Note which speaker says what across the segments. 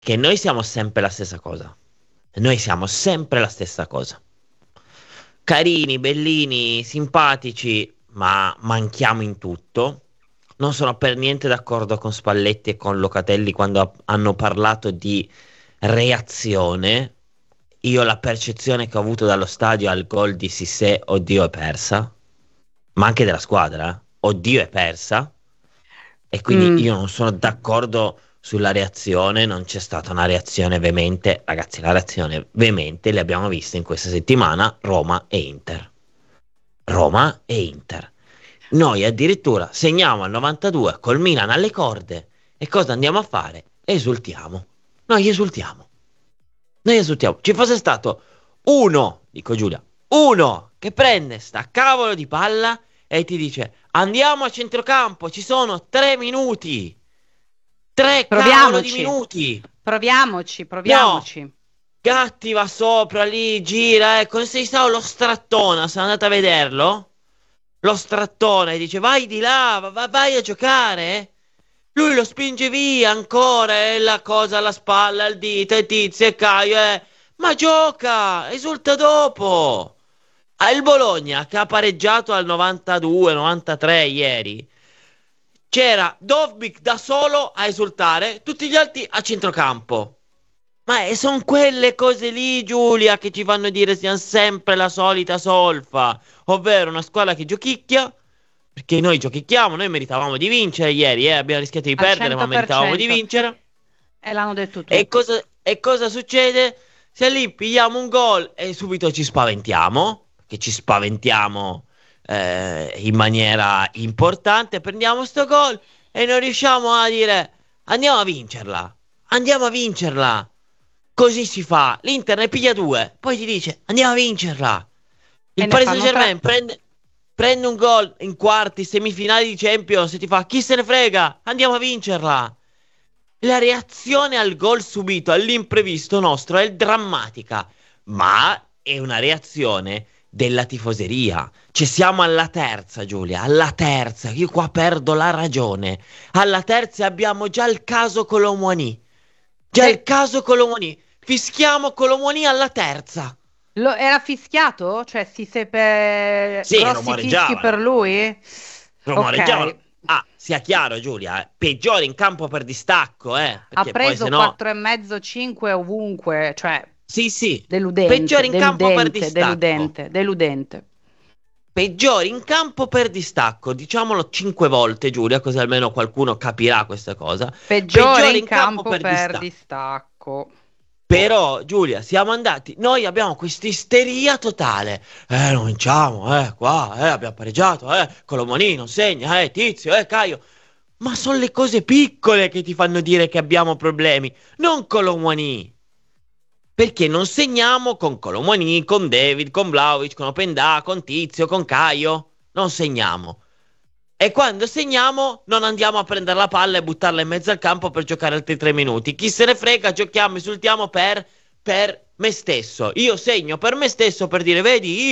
Speaker 1: che noi siamo sempre la stessa cosa. Noi siamo sempre la stessa cosa. Carini, bellini, simpatici, ma manchiamo in tutto. Non sono per niente d'accordo con Spalletti e con Locatelli quando hanno parlato di reazione. Io la percezione che ho avuto dallo stadio al gol di Sissé, oddio, è persa, ma anche della squadra, oddio, è persa. E quindi
Speaker 2: Mm.
Speaker 1: io non sono d'accordo sulla reazione, non c'è stata una reazione veemente. Ragazzi, la reazione veemente l'abbiamo vista in questa settimana, Roma e Inter. Roma e Inter. Noi addirittura segniamo al 92 col Milan alle corde. E cosa andiamo a fare? Esultiamo. Noi esultiamo. Noi esultiamo. Ci fosse stato uno, dico Giulia, uno che prende sta cavolo di palla e ti dice andiamo a centrocampo, ci sono 3 minuti. Tre cavolo di
Speaker 2: Proviamoci,
Speaker 1: minuti.
Speaker 2: proviamoci,
Speaker 1: No,
Speaker 2: proviamoci.
Speaker 1: Gatti va sopra lì, gira, come sei stato lo strattona, sei andato a vederlo? Lo strattone dice vai di là, vai a giocare. Lui lo spinge via ancora, e la cosa alla spalla, al dito, e Tizio e Caio, ma gioca, esulta dopo. Ah, il Bologna che ha pareggiato al 92-93 ieri. C'era Dovbik da solo a esultare, tutti gli altri a centrocampo. Ma sono quelle cose lì, Giulia, che ci fanno dire siamo sempre la solita solfa, ovvero una squadra che giochicchia, perché noi giochicchiamo, noi meritavamo di vincere ieri, abbiamo rischiato di
Speaker 2: Al
Speaker 1: perdere, ma meritavamo di
Speaker 2: 100%.
Speaker 1: vincere.
Speaker 2: E l'hanno detto
Speaker 1: E
Speaker 2: tutti.
Speaker 1: cosa succede? Se lì pigliamo un gol e subito ci spaventiamo, che ci spaventiamo in maniera importante, prendiamo sto gol e non riusciamo a dire andiamo a vincerla, andiamo a vincerla. Così si fa. L'Inter ne piglia due, poi ti dice andiamo a vincerla.
Speaker 2: E
Speaker 1: Il
Speaker 2: ne
Speaker 1: Paris
Speaker 2: fanno tre.
Speaker 1: Saint-Germain prende un gol in quarti, semifinali di Champions e ti fa chi se ne frega, andiamo a vincerla. La reazione al gol subito, all'imprevisto nostro, è drammatica, ma è una reazione della tifoseria. Cioè siamo alla terza, Giulia, alla terza. Io qua perdo la ragione. Alla terza abbiamo già il caso Colomwani. Già
Speaker 2: Sì.
Speaker 1: il caso Colomwani. Fischiamo Colomwani alla terza.
Speaker 2: Era fischiato? Cioè si seppe
Speaker 1: Sì,
Speaker 2: grossi fischi per
Speaker 1: rumoreggiavano.
Speaker 2: lui?
Speaker 1: Rumoreggiavano.
Speaker 2: Ok.
Speaker 1: Ah, sia chiaro, Giulia, peggiore in campo per distacco,
Speaker 2: Ha
Speaker 1: perché poi se
Speaker 2: preso
Speaker 1: no.
Speaker 2: 4,5, 5 ovunque, cioè
Speaker 1: Sì, sì, peggiore
Speaker 2: deludente,
Speaker 1: in campo per
Speaker 2: deludente,
Speaker 1: distacco.
Speaker 2: deludente, deludente.
Speaker 1: Peggiore in campo per distacco, diciamolo 5 volte, Giulia, così almeno qualcuno capirà questa cosa.
Speaker 2: Peggiore
Speaker 1: Peggiore
Speaker 2: in
Speaker 1: in campo
Speaker 2: campo
Speaker 1: per
Speaker 2: per
Speaker 1: distacco.
Speaker 2: distacco.
Speaker 1: Però, Giulia, siamo andati. Noi abbiamo questa isteria totale. Non vinciamo, qua, abbiamo pareggiato, Colomoni non segna, Tizio, Caio. Ma sono le cose piccole che ti fanno dire che abbiamo problemi, non Colomoni. Perché non segniamo con Colomoni, con David, con Vlahovic, con Openda, con Tizio, con Caio. Non segniamo. E quando segniamo non andiamo a prendere la palla e buttarla in mezzo al campo per giocare altri 3 minuti. Chi se ne frega, giochiamo, esultiamo per me stesso. Io segno per me stesso per dire, vedi,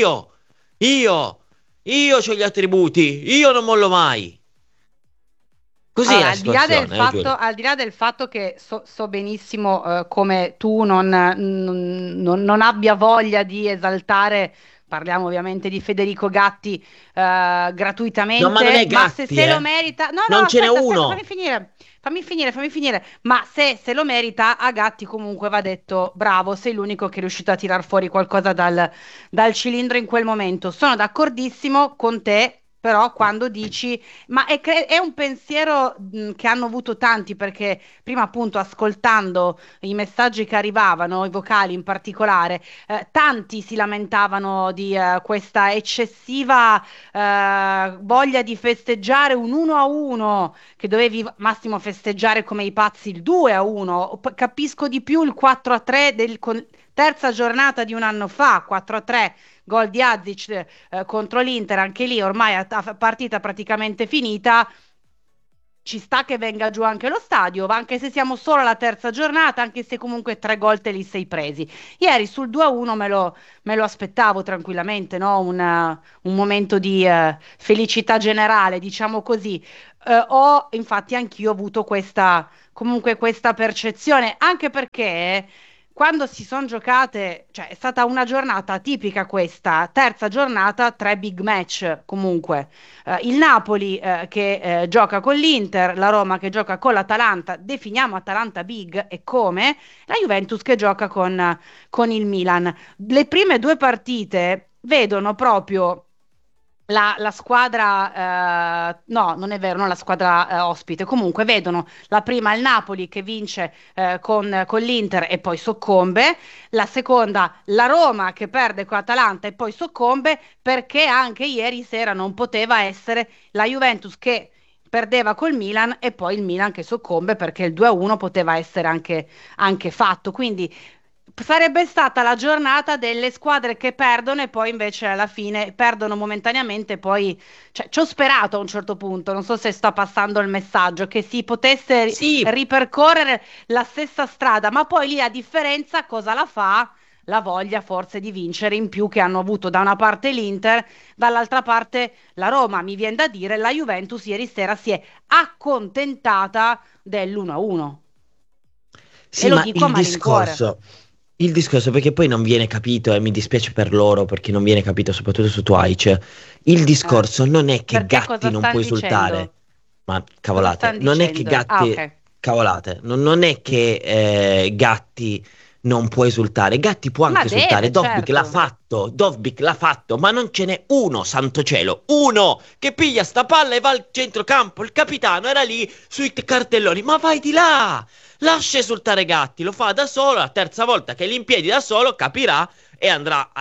Speaker 1: io ho gli attributi, io non mollo mai. Così è
Speaker 2: Allora,
Speaker 1: la situazione, Giulia.
Speaker 2: al di là del fatto che so benissimo come tu non abbia voglia di esaltare, parliamo ovviamente di Federico Gatti
Speaker 1: No, ma non
Speaker 2: gratuitamente,
Speaker 1: è
Speaker 2: ma
Speaker 1: Gatti,
Speaker 2: se lo merita, no, no,
Speaker 1: Non ce n'è
Speaker 2: aspetta, aspetta,
Speaker 1: uno.
Speaker 2: fammi finire, ma se lo merita, a Gatti comunque va detto bravo, sei l'unico che è riuscito a tirar fuori qualcosa dal cilindro in quel momento. Sono d'accordissimo con te. Però quando dici ma è un pensiero che hanno avuto tanti perché prima appunto ascoltando i messaggi che arrivavano, i vocali in particolare, tanti si lamentavano di questa eccessiva voglia di festeggiare un 1-1 che dovevi massimo festeggiare come i pazzi il 2-1. Capisco di più il 4-3 terza giornata di un anno fa, 4-3 gol di Azic contro l'Inter, anche lì ormai a partita praticamente finita, ci sta che venga giù anche lo stadio, anche se siamo solo alla terza giornata, anche se comunque 3 gol te li sei presi. Ieri sul 2-1 me lo aspettavo tranquillamente, no? Un momento di felicità generale, diciamo così. Ho infatti anch'io avuto questa, comunque questa percezione, anche perché quando si sono giocate, cioè è stata una giornata tipica questa, terza giornata, tre big match comunque. Il Napoli che gioca con l'Inter, la Roma che gioca con l'Atalanta, definiamo Atalanta big e come, la Juventus che gioca con il Milan. Le prime due partite vedono proprio la squadra, no, non è vero, non la squadra ospite. Comunque vedono la prima il Napoli che vince con l'Inter e poi soccombe, la seconda la Roma che perde con l'Atalanta e poi soccombe perché anche ieri sera non poteva essere la Juventus che perdeva col Milan e poi il Milan che soccombe perché il 2-1 poteva essere anche fatto. Quindi sarebbe stata la giornata delle squadre che perdono e poi invece alla fine perdono momentaneamente, poi cioè, ci ho sperato a un certo punto, non so se sta passando il messaggio, che si potesse
Speaker 1: Sì,
Speaker 2: ripercorrere la stessa strada, ma poi lì a differenza cosa la fa? La voglia forse di vincere in più che hanno avuto da una parte l'Inter, dall'altra parte la Roma, mi viene da dire, la Juventus ieri sera si è accontentata dell'1-1 e
Speaker 1: sì,
Speaker 2: lo
Speaker 1: ma
Speaker 2: dico a malincuore.
Speaker 1: il discorso perché poi non viene capito e mi dispiace per loro perché non viene capito soprattutto su Twitch. Il
Speaker 2: Eh.
Speaker 1: discorso non è che
Speaker 2: Perché
Speaker 1: Gatti
Speaker 2: cosa
Speaker 1: non può
Speaker 2: stanno
Speaker 1: esultare,
Speaker 2: dicendo?
Speaker 1: ma
Speaker 2: Cosa
Speaker 1: cavolate,
Speaker 2: stanno
Speaker 1: non è che
Speaker 2: dicendo? Ah,
Speaker 1: Gatti,
Speaker 2: ok.
Speaker 1: cavolate, non è che Gatti non può esultare, Gatti può
Speaker 2: Ma
Speaker 1: anche esultare,
Speaker 2: deve, certo.
Speaker 1: Dovbik l'ha fatto, ma non ce n'è uno, santo cielo, uno che piglia sta palla e va al centrocampo, il capitano era lì sui cartelloni, ma vai di là! Lascia esultare Gatti, lo fa da solo, la terza volta che è lì in piedi da solo capirà e andrà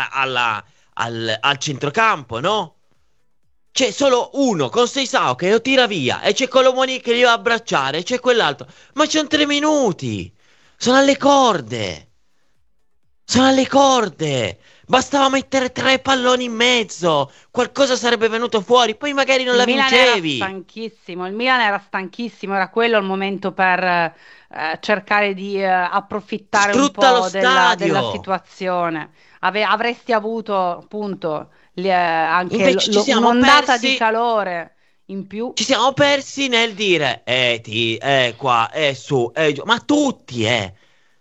Speaker 1: al centrocampo, no? C'è solo uno con Seisao che lo tira via e c'è Colomoni che gli va a abbracciare e c'è quell'altro. Ma c'è 3 minuti! Sono alle corde! Sono alle corde! Bastava mettere 3 palloni in mezzo! Qualcosa sarebbe venuto fuori, poi magari non
Speaker 2: Il
Speaker 1: la
Speaker 2: Milan era
Speaker 1: vincevi!
Speaker 2: stanchissimo, il Milan era stanchissimo, era quello il momento per cercare di approfittare un
Speaker 1: Sfrutta lo
Speaker 2: po' della
Speaker 1: stadio!
Speaker 2: situazione. Avresti avuto appunto anche
Speaker 1: Invece ci siamo
Speaker 2: un'ondata di
Speaker 1: persi.
Speaker 2: calore in più.
Speaker 1: Ci siamo persi nel dire, qua, su, giù, ma tutti, eh.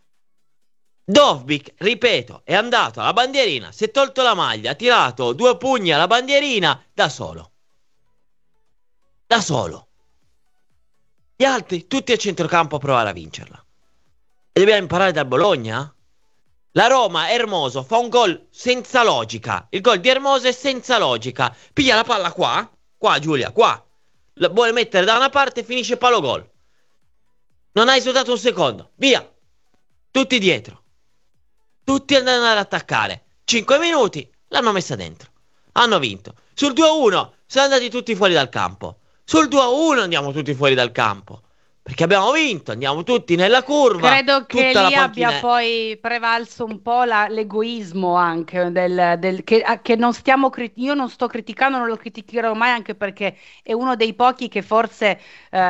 Speaker 1: Dovbik, ripeto, è andato alla bandierina, si è tolto la maglia, ha tirato 2 pugni alla bandierina da solo. Da solo. Gli altri, tutti a centrocampo a provare a vincerla. E dobbiamo imparare dal Bologna? La Roma, Hermoso, fa un gol senza logica. Il gol di Hermoso è senza logica. Piglia la palla qua, qua Giulia, qua. La vuole mettere da una parte e finisce palo gol. Non hai esultato un secondo. Via. Tutti dietro. Tutti andando ad attaccare. 5 minuti. L'hanno messa dentro. Hanno vinto. Sul 2-1 sono andati tutti fuori dal campo. Sul 2-1 andiamo tutti fuori dal campo. Perché abbiamo vinto. Andiamo tutti nella curva.
Speaker 2: Credo che
Speaker 1: Tutta la
Speaker 2: lì abbia
Speaker 1: panchina.
Speaker 2: poi prevalso un po' l'egoismo anche che non io non sto criticando, non lo criticherò mai anche perché è uno dei pochi che forse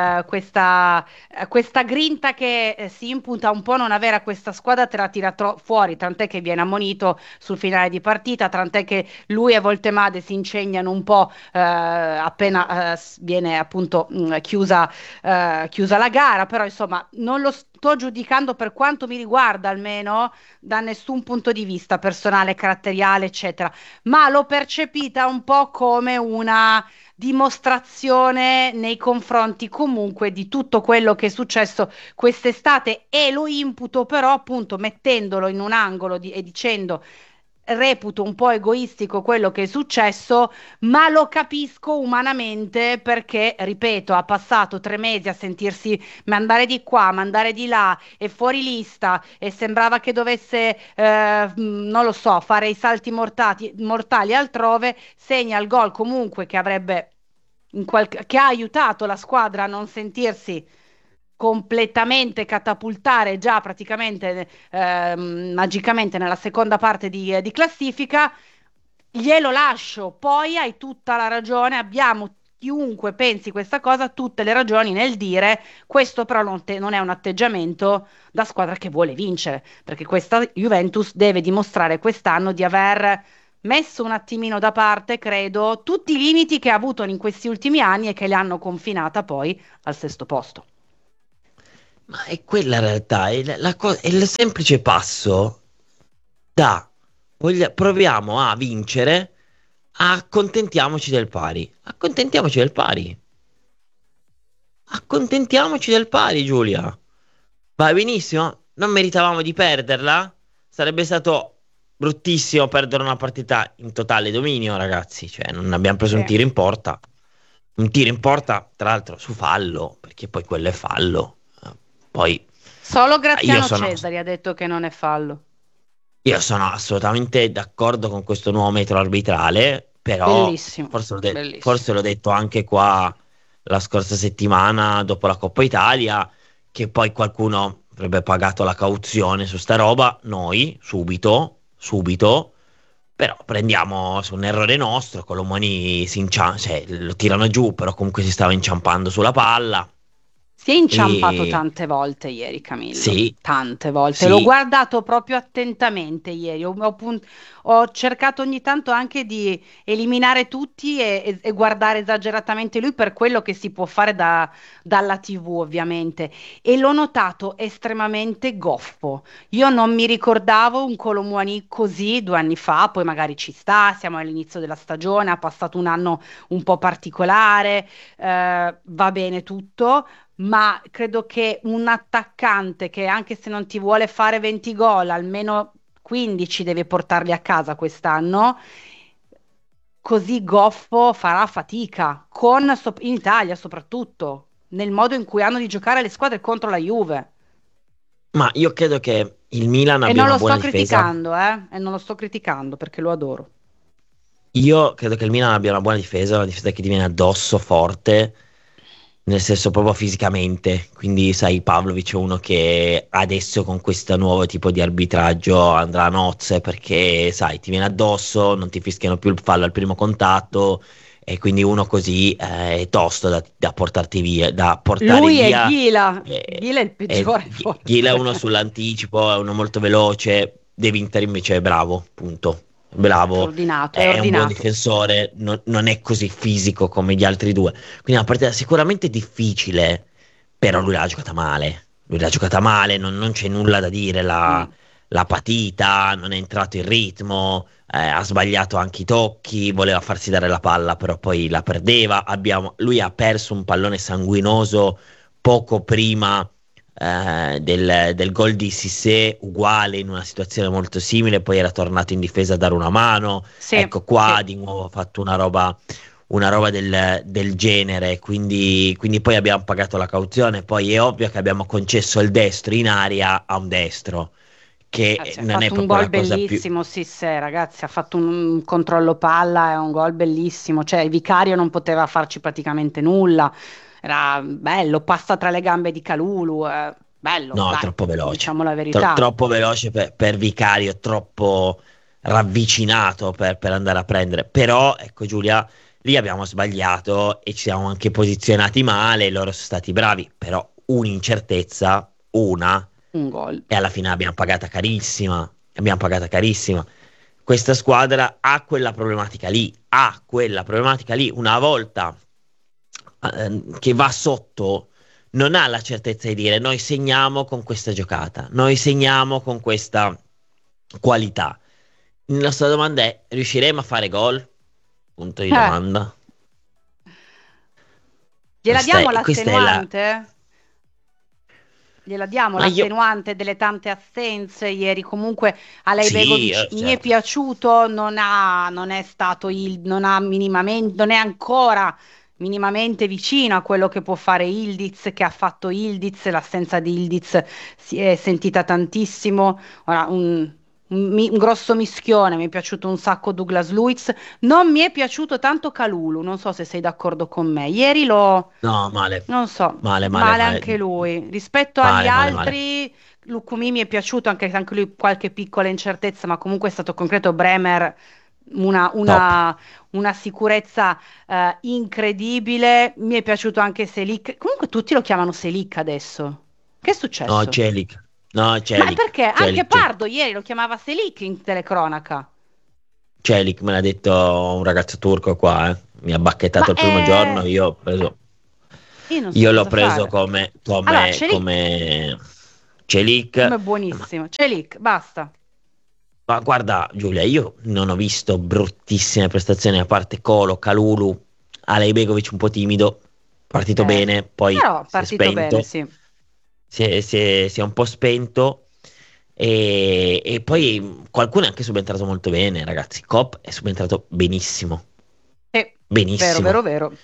Speaker 2: questa grinta che si imputa un po' a non avere a questa squadra te la tira fuori, tant'è che viene ammonito sul finale di partita, tant'è che lui e Voltemade si incegnano un po' appena viene appunto chiusa la gara, però insomma non lo sto giudicando per quanto mi riguarda almeno da nessun punto di vista personale, caratteriale, eccetera, ma l'ho percepita un po' come una dimostrazione nei confronti comunque di tutto quello che è successo quest'estate e lo imputo però appunto mettendolo in un angolo e dicendo reputo un po' egoistico quello che è successo, ma lo capisco umanamente perché, ripeto, ha passato 3 mesi a sentirsi mandare di qua, mandare di là e fuori lista e sembrava che dovesse, non lo so, fare i salti mortali altrove, segna il gol comunque che avrebbe che ha aiutato la squadra a non sentirsi completamente catapultare già praticamente magicamente nella seconda parte di classifica, glielo lascio. Poi hai tutta la ragione, abbiamo chiunque pensi questa cosa, tutte le ragioni nel dire questo però non è un atteggiamento da squadra che vuole vincere, perché questa Juventus deve dimostrare quest'anno di aver messo un attimino da parte, credo, tutti i limiti che ha avuto in questi ultimi anni e che le hanno confinata poi al sesto posto.
Speaker 1: Ma è quella in realtà, è il semplice passo da proviamo a vincere, accontentiamoci del pari. Accontentiamoci del pari. Accontentiamoci del pari, Giulia. Va benissimo, non meritavamo di perderla. Sarebbe stato bruttissimo perdere una partita in totale dominio, ragazzi. Cioè, non abbiamo preso un
Speaker 2: Sì.
Speaker 1: tiro in porta. Un tiro in porta, tra l'altro, su fallo, perché poi quello è fallo. Poi
Speaker 2: Solo
Speaker 1: io
Speaker 2: Graziano
Speaker 1: sono,
Speaker 2: Cesari ha detto che non è fallo.
Speaker 1: io sono assolutamente d'accordo con questo nuovo metro arbitrale, però
Speaker 2: Bellissimo,
Speaker 1: forse
Speaker 2: bellissimo.
Speaker 1: l'ho detto anche qua la scorsa settimana dopo la Coppa Italia, che poi qualcuno avrebbe pagato la cauzione su sta roba, noi subito, subito, però prendiamo su un errore nostro, Colomani cioè, lo tirano giù, però comunque si stava inciampando sulla palla
Speaker 2: Si è inciampato
Speaker 1: e
Speaker 2: tante volte ieri, Camillo,
Speaker 1: sì,
Speaker 2: tante volte. L'ho
Speaker 1: sì.
Speaker 2: guardato proprio attentamente ieri. Ho cercato ogni tanto anche di eliminare tutti e guardare esageratamente lui per quello che si può fare dalla TV, ovviamente. E l'ho notato estremamente goffo. Io non mi ricordavo un Colomwani così 2 anni fa, poi magari ci sta, siamo all'inizio della stagione, ha passato un anno un po' particolare, va bene tutto, ma credo che un attaccante che anche se non ti vuole fare 20 gol, almeno 15 deve portarli a casa quest'anno, così goffo farà fatica, in Italia soprattutto, nel modo in cui hanno di giocare le squadre contro la Juve.
Speaker 1: Ma io credo che il Milan
Speaker 2: E
Speaker 1: abbia
Speaker 2: non
Speaker 1: una
Speaker 2: lo sto
Speaker 1: buona difesa.
Speaker 2: criticando, eh? E non lo sto criticando perché lo adoro.
Speaker 1: Io credo che il Milan abbia una difesa che ti viene addosso forte, nel senso proprio fisicamente. Quindi, sai, Pavlovic è uno che adesso con questo nuovo tipo di arbitraggio andrà a nozze perché, sai, ti viene addosso, non ti fischiano più il fallo al primo contatto e quindi uno così è tosto da portarti via, da portare
Speaker 2: Lui è
Speaker 1: via.
Speaker 2: Ghila,
Speaker 1: eh,
Speaker 2: Ghila è il peggiore
Speaker 1: Ghila è
Speaker 2: forse.
Speaker 1: uno sull'anticipo, è uno molto veloce. De Winter invece è bravo, punto. Bravo,
Speaker 2: Ordinato, è
Speaker 1: è un buon
Speaker 2: ordinato.
Speaker 1: difensore, non è così fisico come gli altri due. Quindi è una partita sicuramente difficile, però lui l'ha giocata male. Lui l'ha giocata male, non c'è nulla da dire.
Speaker 2: Mm.
Speaker 1: La patita, non è entrato in ritmo, ha sbagliato anche i tocchi, voleva farsi dare la palla, però poi la perdeva. Lui ha perso un pallone sanguinoso poco prima del gol di Cissé, uguale in una situazione molto simile, poi era tornato in difesa a dare una mano.
Speaker 2: Sì,
Speaker 1: Ecco
Speaker 2: sì.
Speaker 1: qua di nuovo ha fatto una roba del genere, quindi poi abbiamo pagato la cauzione, poi è ovvio che abbiamo concesso il destro in aria a un destro, che
Speaker 2: Ragazzi, ha
Speaker 1: non è
Speaker 2: fatto un
Speaker 1: proprio
Speaker 2: gol
Speaker 1: la cosa più...
Speaker 2: bellissimo, sì, sì, ragazzi, ha fatto un controllo palla, è un gol bellissimo, cioè il Vicario non poteva farci praticamente nulla, era bello, passa tra le gambe di Calulu, bello,
Speaker 1: No,
Speaker 2: dai,
Speaker 1: troppo veloce.
Speaker 2: diciamo la verità.
Speaker 1: Troppo veloce per Vicario, troppo ravvicinato per andare a prendere. Però, ecco Giulia, lì abbiamo sbagliato e ci siamo anche posizionati male, loro sono stati bravi, però un'incertezza, una,
Speaker 2: Un gol.
Speaker 1: e alla fine l'abbiamo pagata carissima. Abbiamo pagata carissima. Questa squadra ha quella problematica lì, ha quella problematica lì. Una volta che va sotto non ha la certezza di dire noi segniamo con questa giocata, noi segniamo con questa qualità. La nostra domanda è: riusciremo a fare gol? Punto di
Speaker 2: Eh,
Speaker 1: domanda.
Speaker 2: gliela diamo
Speaker 1: Questa è la.
Speaker 2: l'attenuante? Gliela diamo
Speaker 1: Ma io.
Speaker 2: l'attenuante delle tante assenze ieri. Comunque
Speaker 1: Sì,
Speaker 2: Alejbegovic mi è
Speaker 1: certo.
Speaker 2: piaciuto, non è stato non ha minimamente, non è ancora minimamente vicino a quello che può fare Ildiz, che ha fatto Ildiz. L'assenza di Ildiz si è sentita tantissimo. Ora, un grosso mischione, mi è piaciuto un sacco Douglas Luiz. Non mi è piaciuto tanto Calulu, non so se sei d'accordo con me. Ieri
Speaker 1: No, male.
Speaker 2: non so,
Speaker 1: Male, male,
Speaker 2: male
Speaker 1: male.
Speaker 2: anche lui. Rispetto agli
Speaker 1: Male, male, male.
Speaker 2: altri, Lukumi mi è piaciuto, anche lui qualche piccola incertezza, ma comunque è stato concreto. Bremer, una,
Speaker 1: Top.
Speaker 2: una- una sicurezza incredibile. Mi è piaciuto anche Selic. Comunque tutti lo chiamano Selic adesso. Che è
Speaker 1: No,
Speaker 2: successo?
Speaker 1: Celic. No,
Speaker 2: Ma è
Speaker 1: Celic.
Speaker 2: perché anche
Speaker 1: Celic, Celic.
Speaker 2: Pardo ieri lo chiamava Selic in telecronaca.
Speaker 1: Celik me l'ha detto un ragazzo turco qua, eh. Mi ha bacchettato
Speaker 2: Ma
Speaker 1: il primo giorno,
Speaker 2: io non so
Speaker 1: io l'ho
Speaker 2: cosa
Speaker 1: preso
Speaker 2: fare.
Speaker 1: come,
Speaker 2: Allora,
Speaker 1: come,
Speaker 2: Celic
Speaker 1: come Celik.
Speaker 2: come buonissimo. Celic, basta.
Speaker 1: Ma guarda, Giulia, io non ho visto bruttissime prestazioni a parte Colo, Kalulu, Alejbegovic un po' timido, partito bene, poi
Speaker 2: Però
Speaker 1: si è
Speaker 2: partito bene,
Speaker 1: spento,
Speaker 2: sì.
Speaker 1: si è un po' spento e poi qualcuno è anche subentrato molto bene, ragazzi. Cop è subentrato benissimo,
Speaker 2: Sì, vero,
Speaker 1: benissimo.
Speaker 2: vero, vero.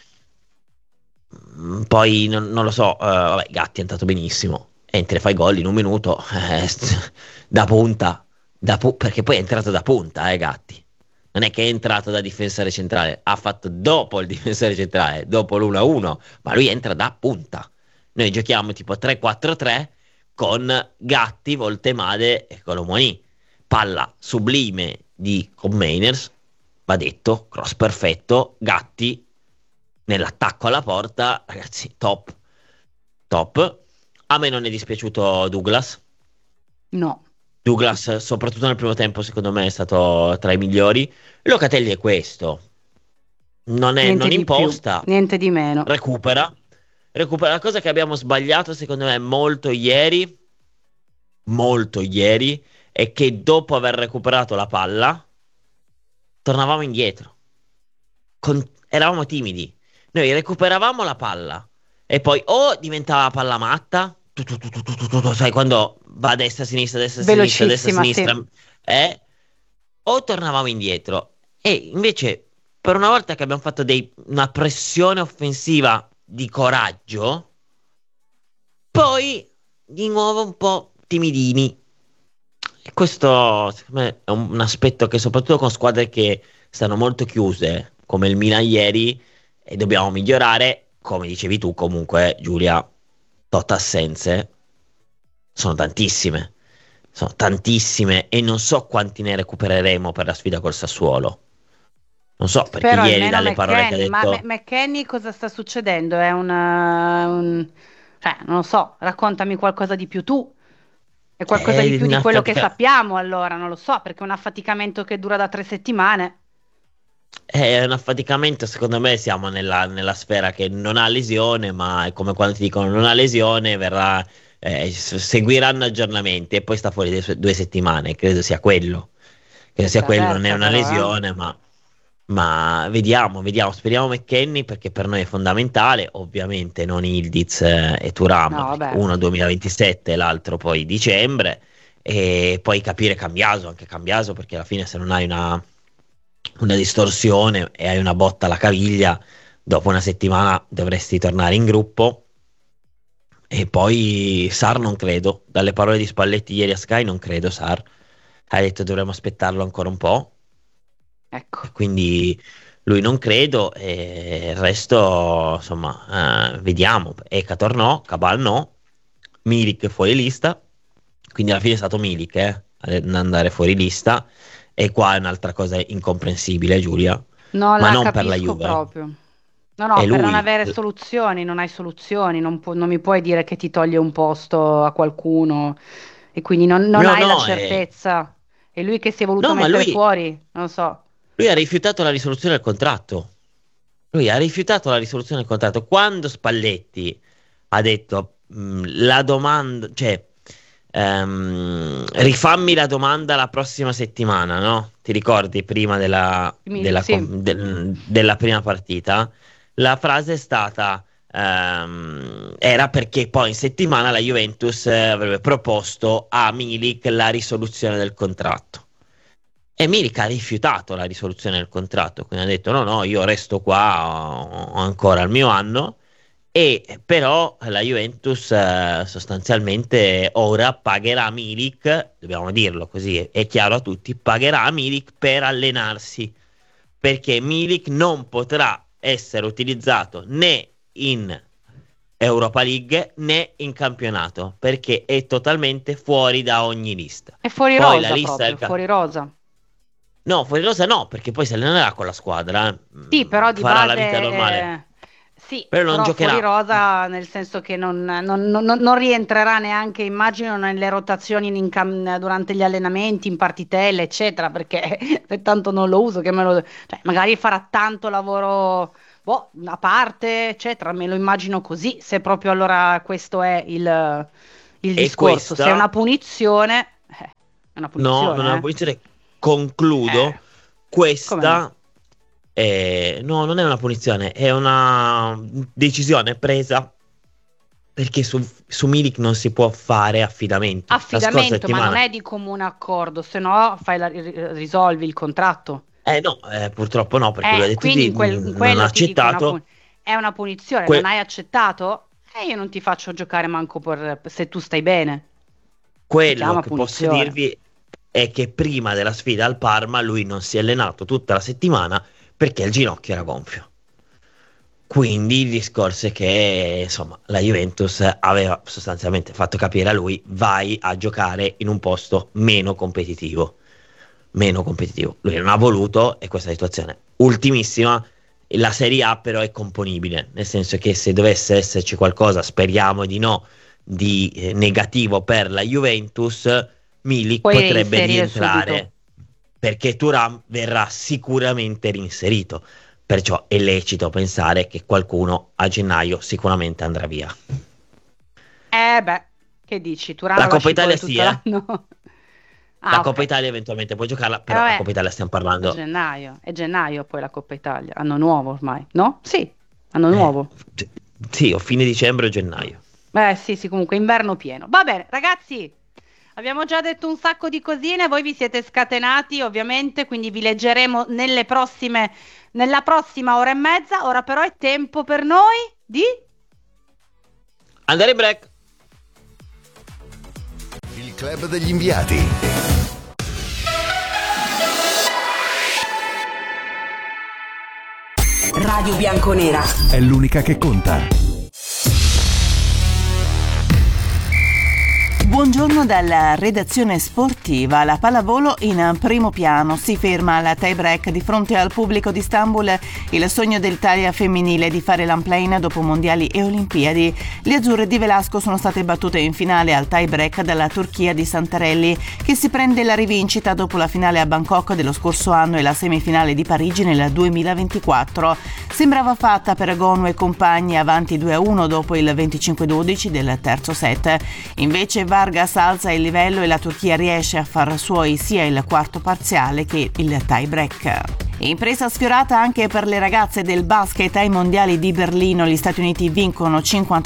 Speaker 1: Poi non lo so, vabbè, Gatti è entrato benissimo. E te ne fai gol in un minuto, da punta, perché poi è entrato da punta, Gatti. Non è che è entrato da difensore centrale, ha fatto dopo il difensore centrale, dopo l'1-1, ma lui entra da punta. Noi giochiamo tipo 3-4-3 con Gatti, Voltemade e Colomoni. Palla sublime di Commeiners, va detto, cross perfetto, Gatti nell'attacco alla porta, ragazzi, top, top. A me non è dispiaciuto Douglas.
Speaker 2: No,
Speaker 1: Douglas, soprattutto nel primo tempo, secondo me è stato tra i migliori. Locatelli è questo,
Speaker 2: niente
Speaker 1: non
Speaker 2: di più,
Speaker 1: imposta,
Speaker 2: niente di meno.
Speaker 1: recupera. Recupera. La cosa che abbiamo sbagliato, secondo me, molto ieri, è che dopo aver recuperato la palla, tornavamo indietro. Eravamo timidi. Noi recuperavamo la palla e poi o diventava palla matta, sai, quando va a destra, destra,
Speaker 2: Velocissima, sì.
Speaker 1: sinistra, eh, o tornavamo indietro. E invece, per una volta che abbiamo fatto una pressione offensiva di coraggio, poi di nuovo un po' timidini. E questo, secondo me, è un aspetto che soprattutto con squadre che stanno molto chiuse, come il Milan ieri, e dobbiamo migliorare. Come dicevi tu, comunque, Giulia, tot assenze sono tantissime. Sono tantissime e non so quanti ne recupereremo per la sfida col Sassuolo. Non so, perché
Speaker 2: Spero
Speaker 1: ieri
Speaker 2: almeno
Speaker 1: dalle parole che ha
Speaker 2: McKennie, ma
Speaker 1: detto
Speaker 2: McKennie cosa sta succedendo? È cioè, non lo so, raccontami qualcosa di più tu. È qualcosa
Speaker 1: è
Speaker 2: di più di
Speaker 1: una
Speaker 2: quello che
Speaker 1: fatica.
Speaker 2: sappiamo, allora, non lo so, perché è un affaticamento che dura da 3 settimane.
Speaker 1: È un affaticamento, secondo me siamo nella sfera che non ha lesione, ma è come quando ti dicono non ha lesione, seguiranno aggiornamenti e poi sta fuori 2 settimane, credo sia quello. Credo
Speaker 2: Questa
Speaker 1: sia
Speaker 2: è la
Speaker 1: quello, non è
Speaker 2: terza,
Speaker 1: una
Speaker 2: però, eh.
Speaker 1: lesione, ma vediamo, speriamo McKennie perché per noi è fondamentale, ovviamente non Ildiz e Thuram,
Speaker 2: No,
Speaker 1: perché
Speaker 2: vabbè,
Speaker 1: uno 2027 e l'altro poi dicembre, e poi capire Cambiaso, anche Cambiaso, perché alla fine se non hai una distorsione e hai una botta alla caviglia, dopo una settimana dovresti tornare in gruppo. E poi Sar non credo, dalle parole di Spalletti ieri a Sky non credo Sar. Ha detto dovremmo aspettarlo ancora un po',
Speaker 2: ecco.
Speaker 1: e quindi lui non credo e il resto insomma vediamo. Ekator no, Cabal no, Milik fuori lista, quindi alla fine è stato Milik ad andare fuori lista e qua è un'altra cosa incomprensibile, Giulia,
Speaker 2: Non
Speaker 1: ma
Speaker 2: la
Speaker 1: non per la
Speaker 2: capisco
Speaker 1: Juve,
Speaker 2: proprio. No,
Speaker 1: è
Speaker 2: no, per non
Speaker 1: lui.
Speaker 2: avere soluzioni, non hai soluzioni, non mi puoi dire che ti toglie un posto a qualcuno e quindi non
Speaker 1: No,
Speaker 2: hai la
Speaker 1: no,
Speaker 2: certezza. È lui che si è voluto
Speaker 1: no, ma
Speaker 2: mettere
Speaker 1: lui,
Speaker 2: fuori, non lo so.
Speaker 1: lui ha rifiutato la risoluzione del contratto. Lui ha rifiutato la risoluzione del contratto. Quando Spalletti ha detto la domanda, cioè rifammi la domanda la prossima settimana, no? Ti ricordi prima
Speaker 2: Sì,
Speaker 1: della prima partita? La frase è stata era perché poi in settimana la Juventus avrebbe proposto a Milik la risoluzione del contratto. E Milik ha rifiutato la risoluzione del contratto, quindi ha detto no, no, io resto qua, ho ancora il mio anno, e però la Juventus sostanzialmente ora pagherà Milik, dobbiamo dirlo così, è chiaro a tutti, pagherà Milik per allenarsi, perché Milik non potrà essere utilizzato né in Europa League né in campionato, perché è totalmente fuori da ogni lista.
Speaker 2: è fuori
Speaker 1: Poi la
Speaker 2: rosa
Speaker 1: lista
Speaker 2: proprio,
Speaker 1: del
Speaker 2: fuori rosa.
Speaker 1: No, fuori rosa no, perché poi si allenerà con la squadra.
Speaker 2: Sì, però di
Speaker 1: Farà
Speaker 2: base
Speaker 1: la vita normale.
Speaker 2: Sì,
Speaker 1: però non
Speaker 2: però
Speaker 1: giocherà.
Speaker 2: fuori rosa, nel senso che non rientrerà neanche, immagino, nelle rotazioni durante gli allenamenti, in partitelle, eccetera, perché per tanto non lo uso, cioè, magari farà tanto lavoro, boh, a parte, eccetera, me lo immagino così, se proprio allora questo è il
Speaker 1: E
Speaker 2: discorso. Se è una
Speaker 1: questa,
Speaker 2: punizione, è una
Speaker 1: no, non è una
Speaker 2: punizione,
Speaker 1: punizione.
Speaker 2: eh.
Speaker 1: Concludo.
Speaker 2: Come no?
Speaker 1: Questa no, non è una punizione, è una decisione presa perché su Milik non si può fare affidamento. La scorsa
Speaker 2: Affidamento, ma non
Speaker 1: settimana,
Speaker 2: è di comune accordo, se no risolvi il contratto.
Speaker 1: no, purtroppo no, perché lui ha detto
Speaker 2: Quindi
Speaker 1: di
Speaker 2: in
Speaker 1: non ha
Speaker 2: quello ti dico
Speaker 1: accettato
Speaker 2: è una punizione, non
Speaker 1: que-
Speaker 2: hai accettato? E io non ti faccio giocare manco se tu stai bene. Si
Speaker 1: quello
Speaker 2: chiama
Speaker 1: che posso
Speaker 2: punizione.
Speaker 1: dirvi è che prima della sfida al Parma lui non si è allenato tutta la settimana perché il ginocchio era gonfio. Quindi il discorso è che insomma la Juventus aveva sostanzialmente fatto capire a lui vai a giocare in un posto meno competitivo. Meno competitivo. Lui non ha voluto e questa situazione ultimissima. La Serie A però è componibile, nel senso che se dovesse esserci qualcosa, speriamo di no, di negativo per la Juventus, Milik
Speaker 2: Puoi
Speaker 1: potrebbe
Speaker 2: reinserire subito.
Speaker 1: rientrare perché Thuram verrà sicuramente reinserito. Perciò è lecito pensare che qualcuno a gennaio sicuramente andrà via.
Speaker 2: Beh, che dici? Turano
Speaker 1: La
Speaker 2: lo
Speaker 1: Coppa
Speaker 2: lasci
Speaker 1: Italia
Speaker 2: fuori
Speaker 1: sì,
Speaker 2: tutto
Speaker 1: eh?
Speaker 2: l'anno?
Speaker 1: La
Speaker 2: Ah,
Speaker 1: Coppa
Speaker 2: ok.
Speaker 1: Italia eventualmente puoi giocarla,
Speaker 2: E
Speaker 1: però la
Speaker 2: vabbè,
Speaker 1: Coppa Italia stiamo
Speaker 2: a
Speaker 1: parlando.
Speaker 2: gennaio. È gennaio poi la Coppa Italia. Anno nuovo ormai, no? Sì, anno
Speaker 1: Eh,
Speaker 2: nuovo.
Speaker 1: sì, sì, o fine dicembre o gennaio.
Speaker 2: Sì, sì, comunque inverno pieno. Va bene, ragazzi, abbiamo già detto un sacco di cosine, voi vi siete scatenati ovviamente, quindi vi leggeremo nella prossima ora e mezza. Ora però è tempo per noi di...
Speaker 1: Andare in break.
Speaker 3: Il club degli inviati.
Speaker 4: Radio Bianconera.
Speaker 3: È l'unica che conta.
Speaker 5: Buongiorno dalla redazione sportiva. La pallavolo in primo piano si ferma al tie break di fronte al pubblico di Istanbul. Il sogno dell'Italia femminile di fare l'unplane dopo mondiali e olimpiadi. Le azzurre di Velasco sono state battute in finale al tie break dalla Turchia di Santarelli, che si prende la rivincita dopo la finale a Bangkok dello scorso anno e la semifinale di Parigi nel 2024. Sembrava fatta per Gonu e compagni, avanti 2-1 dopo il 25-12 del terzo set. Invece Vargas alza il livello e la Turchia riesce a far suoi sia il quarto parziale che il tie break. Impresa sfiorata anche per le ragazze del basket ai mondiali di Berlino. Gli Stati Uniti vincono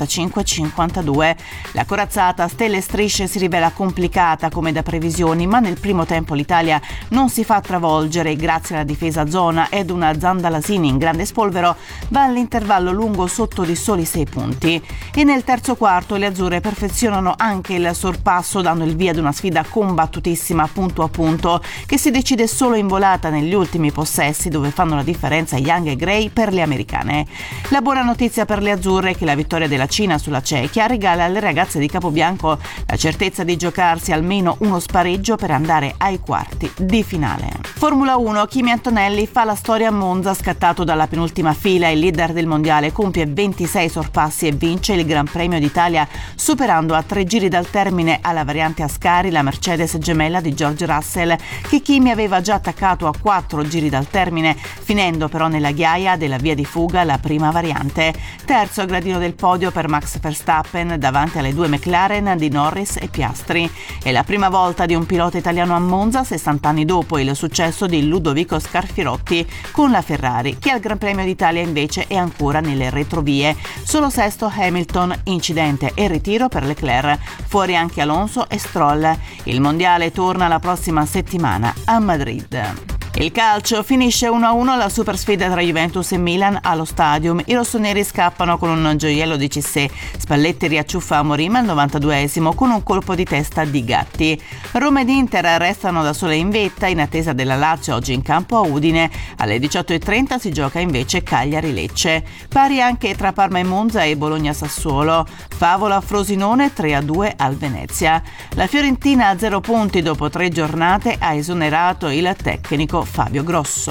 Speaker 5: 55-52. La corazzata a stelle e strisce si rivela complicata come da previsioni, ma nel primo tempo l'Italia non si fa travolgere grazie alla difesa a zona ed una Zandalasini in grande spolvero va all'intervallo lungo sotto di soli 6 punti. E nel terzo quarto le azzurre perfezionano anche il sorpasso, dando il via ad una sfida combattutissima punto a punto che si decide solo in volata negli ultimi possessi, dove fanno la differenza Young e Gray per le americane. La buona notizia per le azzurre è che la vittoria della Cina sulla Cechia regala alle ragazze di Capobianco la certezza di giocarsi almeno uno spareggio per andare ai quarti di finale. Formula 1, Kimi Antonelli fa la storia a Monza, scattato dalla penultima fila. Il leader del mondiale compie 26 sorpassi e vince il Gran Premio d'Italia, superando a 3 giri dal termine alla variante Ascari la Mercedes gemella di George Russell, che Kimi aveva già attaccato a 4 giri dal termine, finendo però nella ghiaia della via di fuga la prima variante. Terzo al gradino del podio per Max Verstappen, davanti alle 2 McLaren di Norris e Piastri. È la prima volta di un pilota italiano a Monza 60 anni dopo il successo di Ludovico Scarfirotti con la Ferrari, che al Gran Premio d'Italia invece è ancora nelle retrovie. Solo sesto Hamilton, incidente e ritiro per Leclerc, fuori anche Alonso e Stroll. Il mondiale torna la prossima settimana a Madrid. Il calcio finisce 1-1 la super sfida tra Juventus e Milan allo Stadium. I rossoneri scappano con un gioiello di Cissé. Spalletti riacciuffa Amorim al 92esimo con un colpo di testa di Gatti. Roma ed Inter restano da sole in vetta in attesa della Lazio oggi in campo a Udine. Alle 18:30 si gioca invece Cagliari-Lecce. Pari anche tra Parma e Monza e Bologna-Sassuolo. Favola Frosinone 3-2 al Venezia. La Fiorentina a 0 punti dopo 3 giornate ha esonerato il tecnico Fabio Grosso.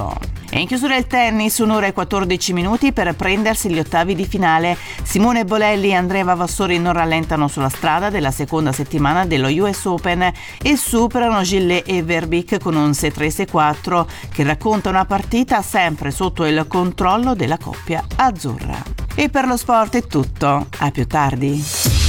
Speaker 5: E in chiusura il tennis, 1 ora e 14 minuti per prendersi gli ottavi di finale. Simone Bolelli e Andrea Vavassori non rallentano sulla strada della seconda settimana dello US Open e superano Gillet e Verbeek con un 6-3-6-4 che racconta una partita sempre sotto il controllo della coppia azzurra. E per lo sport è tutto, a più tardi.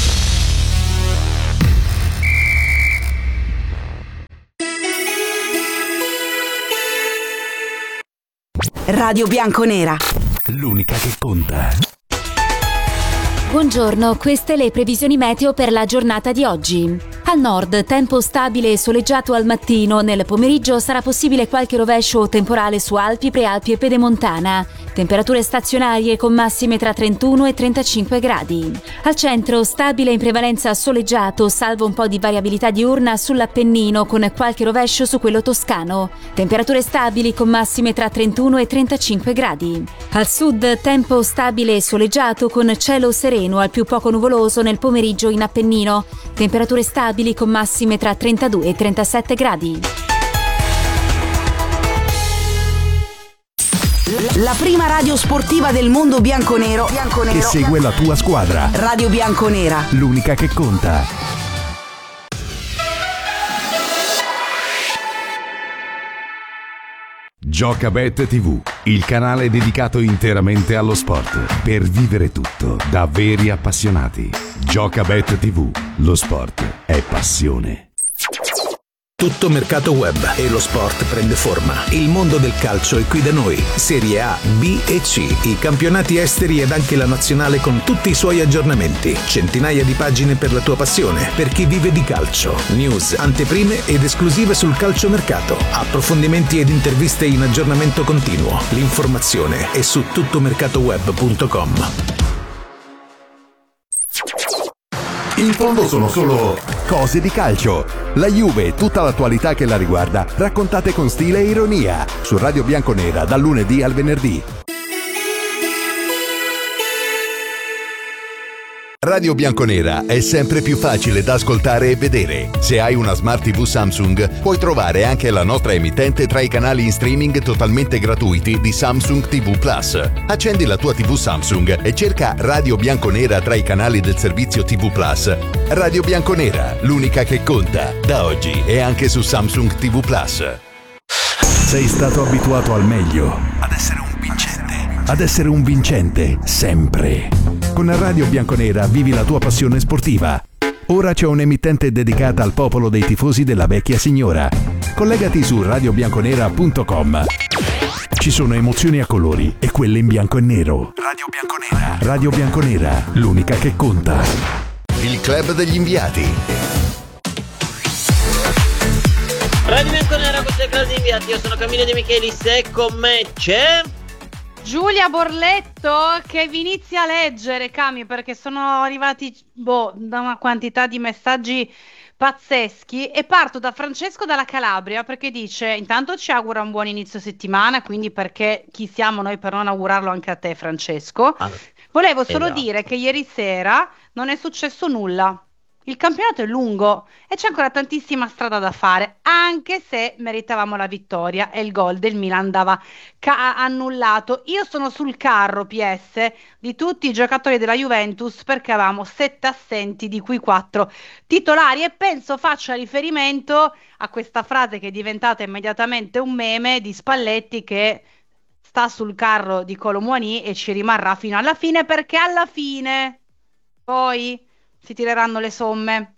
Speaker 4: Radio Bianconera,
Speaker 3: l'unica che conta.
Speaker 6: Buongiorno, queste le previsioni meteo per la giornata di oggi. Al nord, tempo stabile e soleggiato al mattino. Nel pomeriggio sarà possibile qualche rovescio o temporale su Alpi, Prealpi e Pedemontana. Temperature stazionarie con massime tra 31 e 35 gradi. Al centro, stabile in prevalenza soleggiato, salvo un po' di variabilità diurna sull'Appennino con qualche rovescio su quello toscano. Temperature stabili con massime tra 31 e 35 gradi. Al sud, tempo stabile e soleggiato con cielo sereno al più poco nuvoloso nel pomeriggio in Appennino. Temperature stabili con massime tra 32 e 37 gradi.
Speaker 4: la prima radio sportiva del mondo bianconero
Speaker 3: Che segue la tua squadra.
Speaker 4: Radio Bianconera.
Speaker 3: L'unica che conta. Giocabet TV, il canale dedicato interamente allo sport, per vivere tutto da veri appassionati. Giocabet TV, lo sport è passione.
Speaker 7: Tutto mercato web e lo sport prende forma. Il mondo del calcio è qui da noi. Serie A, B e C, i campionati esteri ed anche la nazionale con tutti i suoi aggiornamenti. Centinaia di pagine per la tua passione, per chi vive di calcio. News, anteprime ed esclusive sul calciomercato. Approfondimenti ed interviste in aggiornamento continuo. L'informazione è su tuttomercatoweb.com.
Speaker 3: In fondo sono solo cose di calcio. La Juve e tutta l'attualità che la riguarda, raccontate con stile e ironia, su Radio Bianconera dal lunedì al venerdì. Radio Bianconera è sempre più facile da ascoltare e vedere. Se hai una Smart TV Samsung, puoi trovare anche la nostra emittente tra i canali in streaming totalmente gratuiti di Samsung TV Plus. Accendi la tua TV Samsung e cerca Radio Bianconera tra i canali del servizio TV Plus. Radio Bianconera, l'unica che conta. Da oggi è anche su Samsung TV Plus. Sei stato abituato al meglio, ad essere un vincente. Ad essere un vincente, sempre. Con Radio Bianconera vivi la tua passione sportiva. Ora c'è un'emittente dedicata al popolo dei tifosi della vecchia signora. Collegati su radiobianconera.com. Ci sono emozioni a colori e quelle in bianco e nero. Radio Bianconera. Radio Bianconera, l'unica che conta. Il club degli inviati.
Speaker 1: Radio Bianconera, questo è il club degli inviati. Io sono Camillo De Michelis e con me c'è
Speaker 2: Giulia Borletto che vi inizia a leggere, Cami, perché sono arrivati da una quantità di messaggi pazzeschi e parto da Francesco dalla Calabria perché dice: intanto ci augura un buon inizio settimana, quindi perché chi siamo noi per non augurarlo anche a te, Francesco. Volevo solo dire che ieri sera non è successo nulla. Il campionato è lungo e c'è ancora tantissima strada da fare, anche se meritavamo la vittoria e il gol del Milan andava annullato. Io sono sul carro PS di tutti i giocatori della Juventus perché avevamo 7 assenti, di cui 4 titolari, e penso faccia riferimento a questa frase che è diventata immediatamente un meme di Spalletti, che sta sul carro di Kolo Muani e ci rimarrà fino alla fine, perché alla fine poi si tireranno le somme.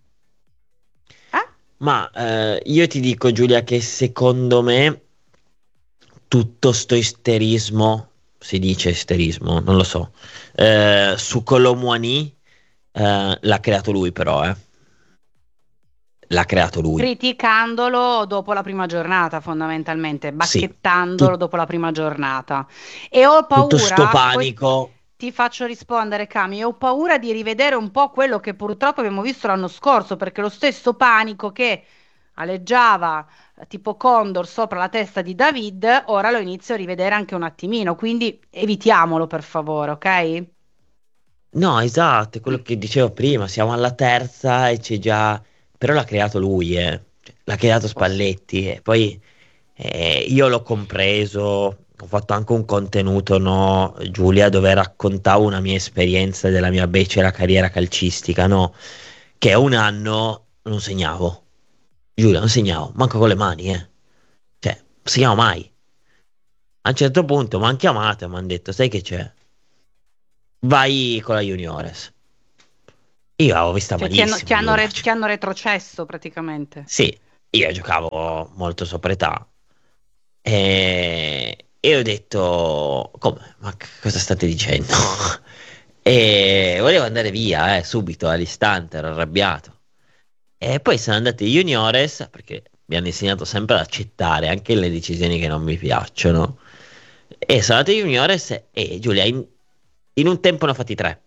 Speaker 1: Ma io ti dico, Giulia, che secondo me tutto sto isterismo, si dice isterismo, non lo so, su Kolo Muani l'ha creato lui, però l'ha creato lui,
Speaker 2: criticandolo dopo la prima giornata, fondamentalmente bacchettandolo dopo la prima giornata, e ho paura
Speaker 1: tutto sto panico.
Speaker 2: Ti faccio rispondere, Cami. Ho paura di rivedere un po' quello che purtroppo abbiamo visto l'anno scorso, perché lo stesso panico che aleggiava tipo Condor sopra la testa di David, ora lo inizio a rivedere anche un attimino, quindi evitiamolo per favore, ok?
Speaker 1: No, esatto, è quello che dicevo prima, siamo alla terza e c'è già... Però l'ha creato lui, l'ha creato Spalletti, e poi io l'ho compreso, ho fatto anche un contenuto, no, Giulia, dove raccontavo una mia esperienza della mia becera carriera calcistica, no? Che a un anno non segnavo. Giulia, non segnavo, manco con le mani, Cioè, non segnavo mai. A un certo punto mi hanno chiamato e mi hanno detto, sai che c'è? Vai con la Juniores. Io l'avevo vista
Speaker 2: Cioè,
Speaker 1: malissimo.
Speaker 2: ti hanno retrocesso praticamente.
Speaker 1: Sì, io giocavo molto sopra età. E ho detto, come? Ma cosa state dicendo? E volevo andare via, subito, all'istante, ero arrabbiato. E poi sono andati ai Juniores, perché mi hanno insegnato sempre ad accettare anche le decisioni che non mi piacciono. E sono andato ai Juniores e Giulia, in un tempo ne ho fatti 3.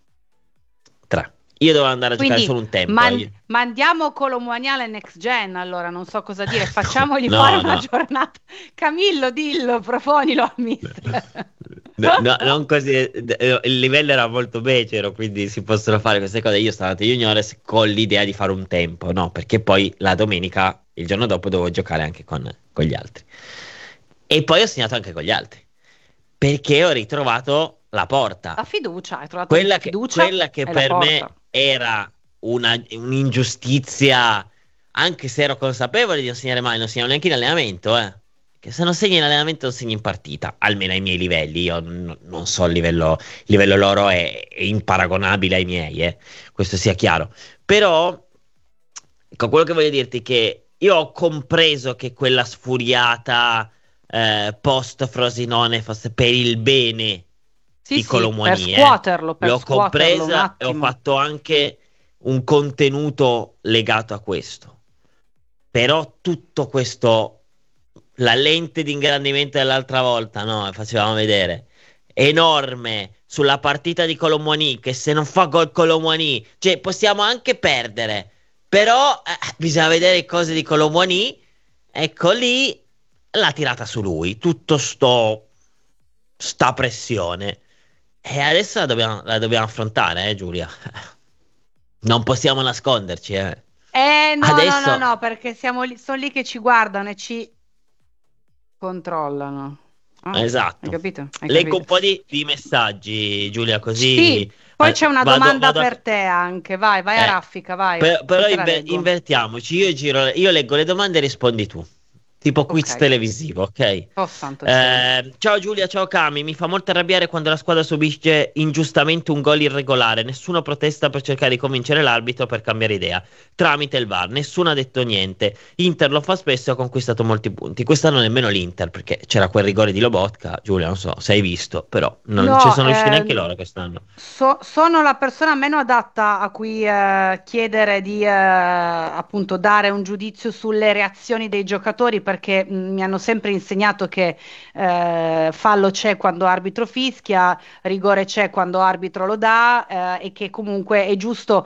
Speaker 1: 3. Io dovevo andare a giocare
Speaker 2: Quindi
Speaker 1: solo un tempo.
Speaker 2: mandiamo Colomboani alle next gen, allora non so cosa dire, facciamogli
Speaker 1: No,
Speaker 2: fare una
Speaker 1: no.
Speaker 2: giornata. Camillo, dillo, proponilo al mister.
Speaker 1: No, non così, il livello era molto becero, quindi si possono fare queste cose. Io stavo andando ai Juniores con l'idea di fare un tempo, no? Perché poi la domenica, il giorno dopo, dovevo giocare anche con gli altri. E poi ho segnato anche con gli altri, perché ho ritrovato la porta.
Speaker 2: La fiducia, hai trovato
Speaker 1: Quella
Speaker 2: la
Speaker 1: che,
Speaker 2: fiducia
Speaker 1: quella che
Speaker 2: e la
Speaker 1: per me
Speaker 2: porta.
Speaker 1: era un'ingiustizia, anche se ero consapevole di non segnare mai, non segnavo neanche in allenamento, Che se non segni in allenamento non segni in partita, almeno ai miei livelli. Io non so, il livello loro è imparagonabile ai miei, questo sia chiaro. Però, ecco, quello che voglio dirti è che io ho compreso che quella sfuriata post Frosinone fosse per il bene
Speaker 2: Sì,
Speaker 1: di
Speaker 2: sì, per
Speaker 1: Colomboani,
Speaker 2: scuoterlo un
Speaker 1: l'ho compresa e ho
Speaker 2: attimo.
Speaker 1: fatto anche un contenuto legato a questo. Però tutto questo, la lente di ingrandimento dell'altra volta, no? Facevamo vedere, enorme sulla partita di Colomboani, che se non fa gol Colomboani, cioè possiamo anche perdere, però bisogna vedere le cose di Colomboani. Ecco lì l'ha tirata su lui, tutto sta pressione. E adesso la dobbiamo affrontare, Giulia. Non possiamo nasconderci, Adesso,
Speaker 2: No, perché sono lì che ci guardano e ci controllano. Ah, hai
Speaker 1: esatto.
Speaker 2: capito? Hai
Speaker 1: Leggo
Speaker 2: capito.
Speaker 1: un po' di messaggi, Giulia, così
Speaker 2: Sì, poi c'è una domanda
Speaker 1: vado
Speaker 2: per te anche. Vai a raffica, vai.
Speaker 1: Però
Speaker 2: Poi te la leggo.
Speaker 1: invertiamoci. Io leggo le domande e rispondi tu. Tipo quiz
Speaker 2: Ok.
Speaker 1: televisivo, ok?
Speaker 2: Oh, santo cielo.
Speaker 1: Ciao Giulia, ciao Cami. Mi fa molto arrabbiare quando la squadra subisce ingiustamente un gol irregolare. Nessuno protesta per cercare di convincere l'arbitro per cambiare idea. Tramite il VAR, nessuno ha detto niente. Inter lo fa spesso e ha conquistato molti punti. Quest'anno nemmeno l'Inter, perché c'era quel rigore di Lobotka. Giulia, non so se hai visto, però non
Speaker 2: No,
Speaker 1: ci sono riusciti neanche loro quest'anno.
Speaker 2: sono la persona meno adatta a cui chiedere di appunto dare un giudizio sulle reazioni dei giocatori perché mi hanno sempre insegnato che fallo c'è quando arbitro fischia, rigore c'è quando arbitro lo dà e che comunque è giusto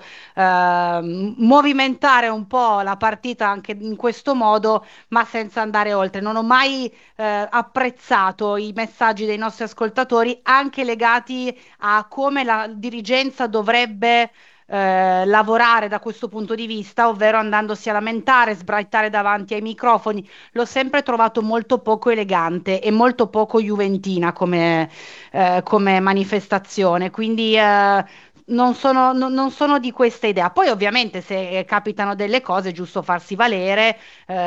Speaker 2: movimentare un po' la partita anche in questo modo, ma senza andare oltre. Non ho mai apprezzato i messaggi dei nostri ascoltatori anche legati a come la dirigenza dovrebbe lavorare da questo punto di vista, ovvero andandosi a lamentare, sbraitare davanti ai microfoni. L'ho sempre trovato molto poco elegante e molto poco juventina come manifestazione, quindi non sono di questa idea. Poi ovviamente se capitano delle cose è giusto farsi valere,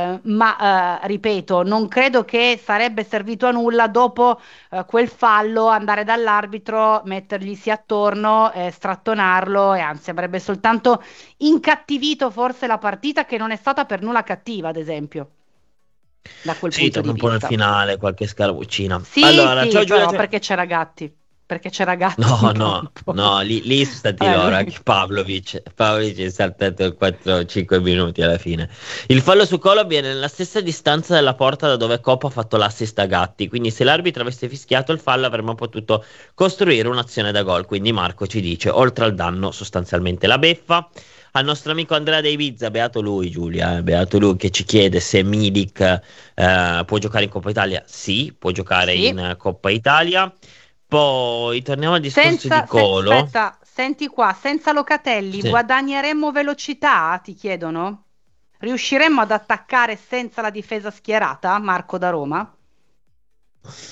Speaker 2: ma ripeto, non credo che sarebbe servito a nulla dopo quel fallo andare dall'arbitro, metterglisi attorno, strattonarlo e anzi avrebbe soltanto incattivito forse la partita che non è stata per nulla cattiva, ad esempio, da quel
Speaker 1: Sì,
Speaker 2: punto
Speaker 1: torna
Speaker 2: di
Speaker 1: un po' nel
Speaker 2: vista.
Speaker 1: finale, qualche scaramuccina.
Speaker 2: Sì,
Speaker 1: Allora,
Speaker 2: sì,
Speaker 1: ciao Giulia.
Speaker 2: però perché c'era Gatti? Perché c'era Gatti
Speaker 1: No,
Speaker 2: in
Speaker 1: no,
Speaker 2: campo.
Speaker 1: no, lì sono stati loro, anche Pavlovic. Pavlovic è saltato il 4-5 minuti alla fine. Il fallo su Colo avviene nella stessa distanza della porta da dove Coppa ha fatto l'assist a Gatti, quindi se l'arbitro avesse fischiato il fallo avremmo potuto costruire un'azione da gol. Quindi Marco ci dice, oltre al danno, sostanzialmente la beffa. Al nostro amico Andrea De Ibiza, beato lui Giulia, beato lui che ci chiede se Milik può giocare in Coppa Italia. Sì, può giocare
Speaker 2: Sì.
Speaker 1: in Coppa Italia. Poi torniamo al discorso di Colo.
Speaker 2: Aspetta, senti qua, senza Locatelli
Speaker 1: Sì.
Speaker 2: guadagneremmo velocità, ti chiedono? Riusciremmo ad attaccare senza la difesa schierata, Marco da Roma?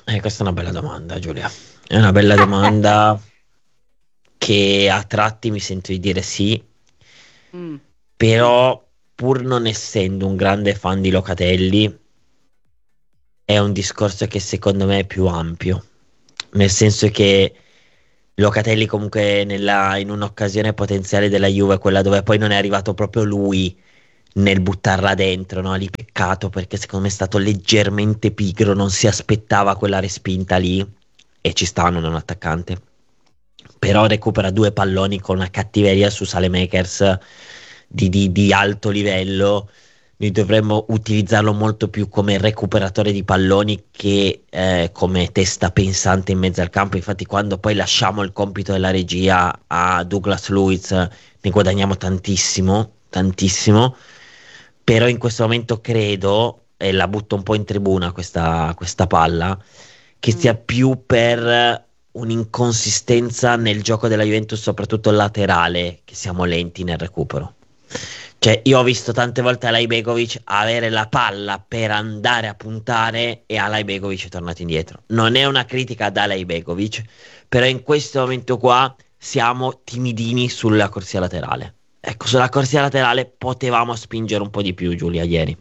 Speaker 1: Questa è una bella domanda, Giulia. È una bella domanda che a tratti mi sento di dire sì,
Speaker 2: Mm.
Speaker 1: però pur non essendo un grande fan di Locatelli, è un discorso che secondo me è più ampio, nel senso che Locatelli comunque in un'occasione potenziale della Juve, quella dove poi non è arrivato proprio lui nel buttarla dentro, no? Lì peccato perché secondo me è stato leggermente pigro, non si aspettava quella respinta lì e ci sta, non è un attaccante. Però recupera due palloni con una cattiveria su Saelemaekers di alto livello. Noi dovremmo utilizzarlo molto più come recuperatore di palloni che come testa pensante in mezzo al campo. Infatti, quando poi lasciamo il compito della regia a Douglas Luiz, ne guadagniamo tantissimo, tantissimo. Però in questo momento credo, e la butto un po' in tribuna questa palla, che sia più per un'inconsistenza nel gioco della Juventus, soprattutto laterale, che siamo lenti nel recupero. Cioè, io ho visto tante volte Alajbegovic avere la palla per andare a puntare e Alajbegovic è tornato indietro. Non è una critica ad Alajbegovic, però in questo momento qua siamo timidini sulla corsia laterale. Ecco, sulla corsia laterale potevamo spingere un po' di più, Giulia, ieri.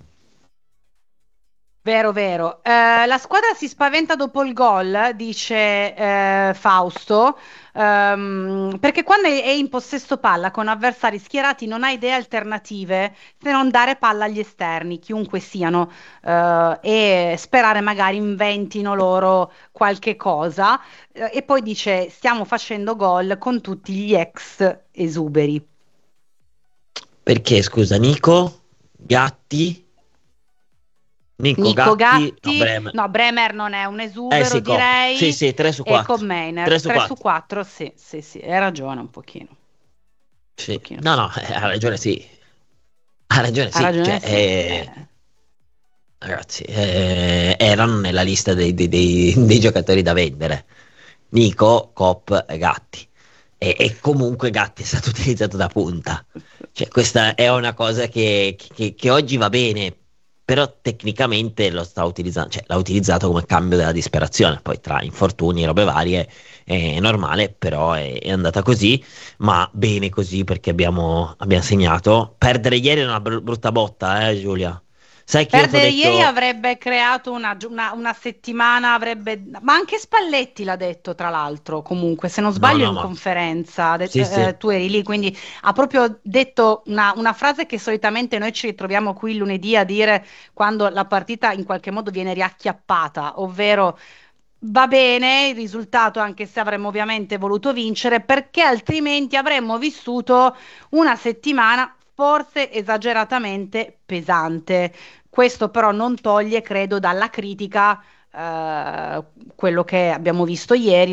Speaker 2: Vero, vero. La squadra si spaventa dopo il gol, dice Fausto, perché quando è in possesso palla con avversari schierati non ha idee alternative se non dare palla agli esterni, chiunque siano, e sperare magari inventino loro qualche cosa. E poi dice: stiamo facendo gol con tutti gli ex esuberi.
Speaker 1: Perché, scusa, Nico? Gatti? Nico Gatti? No, Bremer.
Speaker 2: No, Bremer non è un esubero,
Speaker 1: Sì,
Speaker 2: direi.
Speaker 1: Sì, sì, 3 su 4.
Speaker 2: E Comainer,
Speaker 1: 3 su
Speaker 2: 3 su
Speaker 1: 4.
Speaker 2: 4, sì, hai ragione un pochino.
Speaker 1: Sì.
Speaker 2: Un pochino.
Speaker 1: No, ha ragione, sì. Ha ragione, sì.
Speaker 2: Ha ragione,
Speaker 1: Cioè,
Speaker 2: sì.
Speaker 1: Ragazzi, erano nella lista dei giocatori da vendere. Nico, Cop e Gatti. E comunque Gatti è stato utilizzato da punta. Cioè, questa è una cosa che oggi va bene, però tecnicamente lo sta utilizzando, cioè l'ha utilizzato come cambio della disperazione. Poi tra infortuni e robe varie è normale, però è andata così, ma bene così perché abbiamo segnato. Perdere ieri è una brutta botta, Giulia. Sai che
Speaker 2: Perdere
Speaker 1: io ti ho
Speaker 2: ieri
Speaker 1: detto...
Speaker 2: avrebbe creato una settimana, ma anche Spalletti l'ha detto, tra l'altro, comunque, se non sbaglio
Speaker 1: No,
Speaker 2: in
Speaker 1: ma...
Speaker 2: conferenza,
Speaker 1: Sì, sì.
Speaker 2: tu eri lì, quindi ha proprio detto una frase che solitamente noi ci ritroviamo qui il lunedì a dire quando la partita in qualche modo viene riacchiappata, ovvero va bene il risultato anche se avremmo ovviamente voluto vincere, perché altrimenti avremmo vissuto una settimana forse esageratamente pesante. Questo però non toglie, credo, dalla critica quello che abbiamo visto ieri,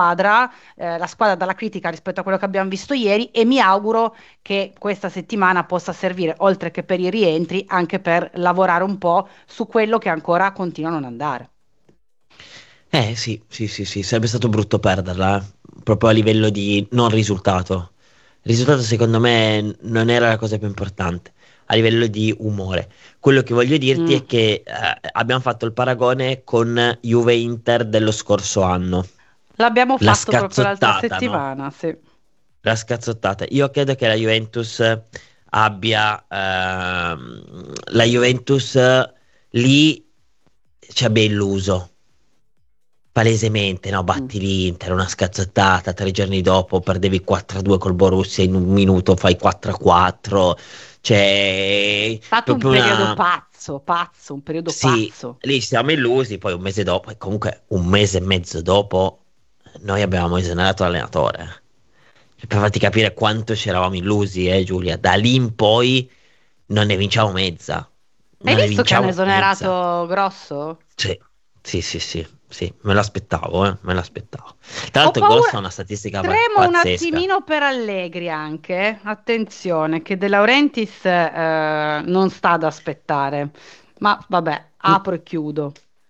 Speaker 2: la squadra dalla critica rispetto a quello che abbiamo visto ieri, e mi auguro che questa settimana possa servire, oltre che per i rientri, anche per lavorare un po' su quello che ancora continua a non andare.
Speaker 1: Sì, sarebbe stato brutto perderla, proprio a livello di non risultato. Il risultato secondo me non era la cosa più importante, a livello di umore. Quello che voglio dirti è che abbiamo fatto il paragone con Juve-Inter dello scorso anno.
Speaker 2: L'abbiamo
Speaker 1: La
Speaker 2: fatto proprio l'altra
Speaker 1: scazzottata, no?
Speaker 2: settimana, sì.
Speaker 1: La scazzottata. Io credo che la Juventus abbia... la Juventus lì ci abbia illuso. Palesemente, no? Batti l'Inter, una scazzottata, 3 giorni dopo perdevi 4-2 col Borussia, in un minuto fai 4-4, cioè...
Speaker 2: È stato un
Speaker 1: proprio
Speaker 2: periodo pazzo, un periodo
Speaker 1: Sì,
Speaker 2: pazzo.
Speaker 1: lì siamo illusi, poi un mese dopo, e comunque un mese e mezzo dopo, noi abbiamo esonerato l'allenatore. Cioè, per farti capire quanto ci eravamo illusi, Giulia, da lì in poi non ne vinciamo mezza.
Speaker 2: Hai
Speaker 1: Non ne
Speaker 2: visto che hanno
Speaker 1: vinciamo mezza.
Speaker 2: esonerato Grosso?
Speaker 1: Sì, me l'aspettavo, me l'aspettavo. Tra l'altro
Speaker 2: Ho paura-
Speaker 1: Grosso ha una statistica
Speaker 2: Tremo un
Speaker 1: pazzesca.
Speaker 2: attimino per Allegri anche, attenzione, che De Laurentiis non sta ad aspettare, ma vabbè, apro e chiudo.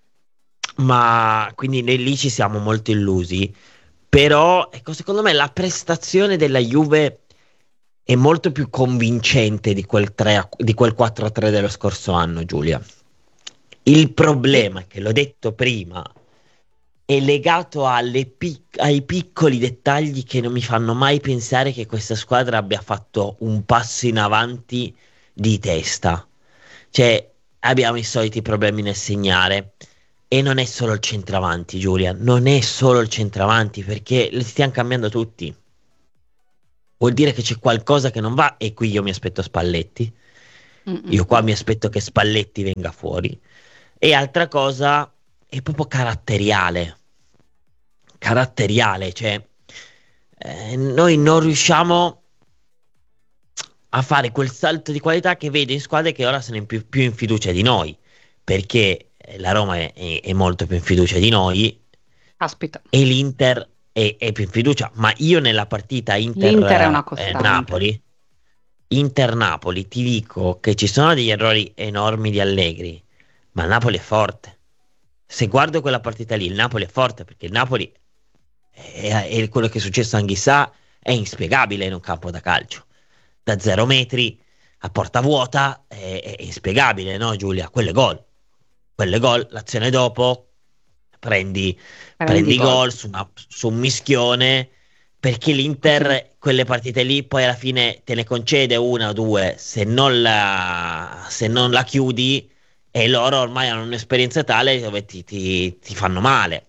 Speaker 1: Ma quindi noi lì ci siamo molto illusi. Però, ecco, secondo me la prestazione della Juve è molto più convincente di quel 4-3 dello scorso anno, Giulia. Il problema è che l'ho detto prima, è legato ai piccoli dettagli che non mi fanno mai pensare che questa squadra abbia fatto un passo in avanti di testa. Cioè, abbiamo i soliti problemi nel segnare. E non è solo il centravanti, Giulia, non è solo il centravanti, perché li stiamo cambiando tutti. Vuol dire che c'è qualcosa che non va, e qui io mi aspetto Spalletti. Io qua mi aspetto che Spalletti venga fuori. E altra cosa è proprio caratteriale. Caratteriale, cioè noi non riusciamo a fare quel salto di qualità che vedo in squadre che ora sono più in fiducia di noi, perché la Roma è molto più in fiducia di noi.
Speaker 2: Aspetta.
Speaker 1: E l'Inter è più in fiducia, ma io nella partita
Speaker 2: L'Inter è una costante.
Speaker 1: Inter-Napoli ti dico che ci sono degli errori enormi di Allegri, ma il Napoli è forte. Se guardo quella partita lì, il Napoli è forte, perché il Napoli è quello che è successo a Anghissà, è inspiegabile in un campo da calcio. Da 0 metri a porta vuota è inspiegabile, no Giulia? Quello è gol. L'azione dopo prendi gol su un mischione, perché l'Inter quelle partite lì poi alla fine te ne concede una o due se non la chiudi, e loro ormai hanno un'esperienza tale dove ti fanno male.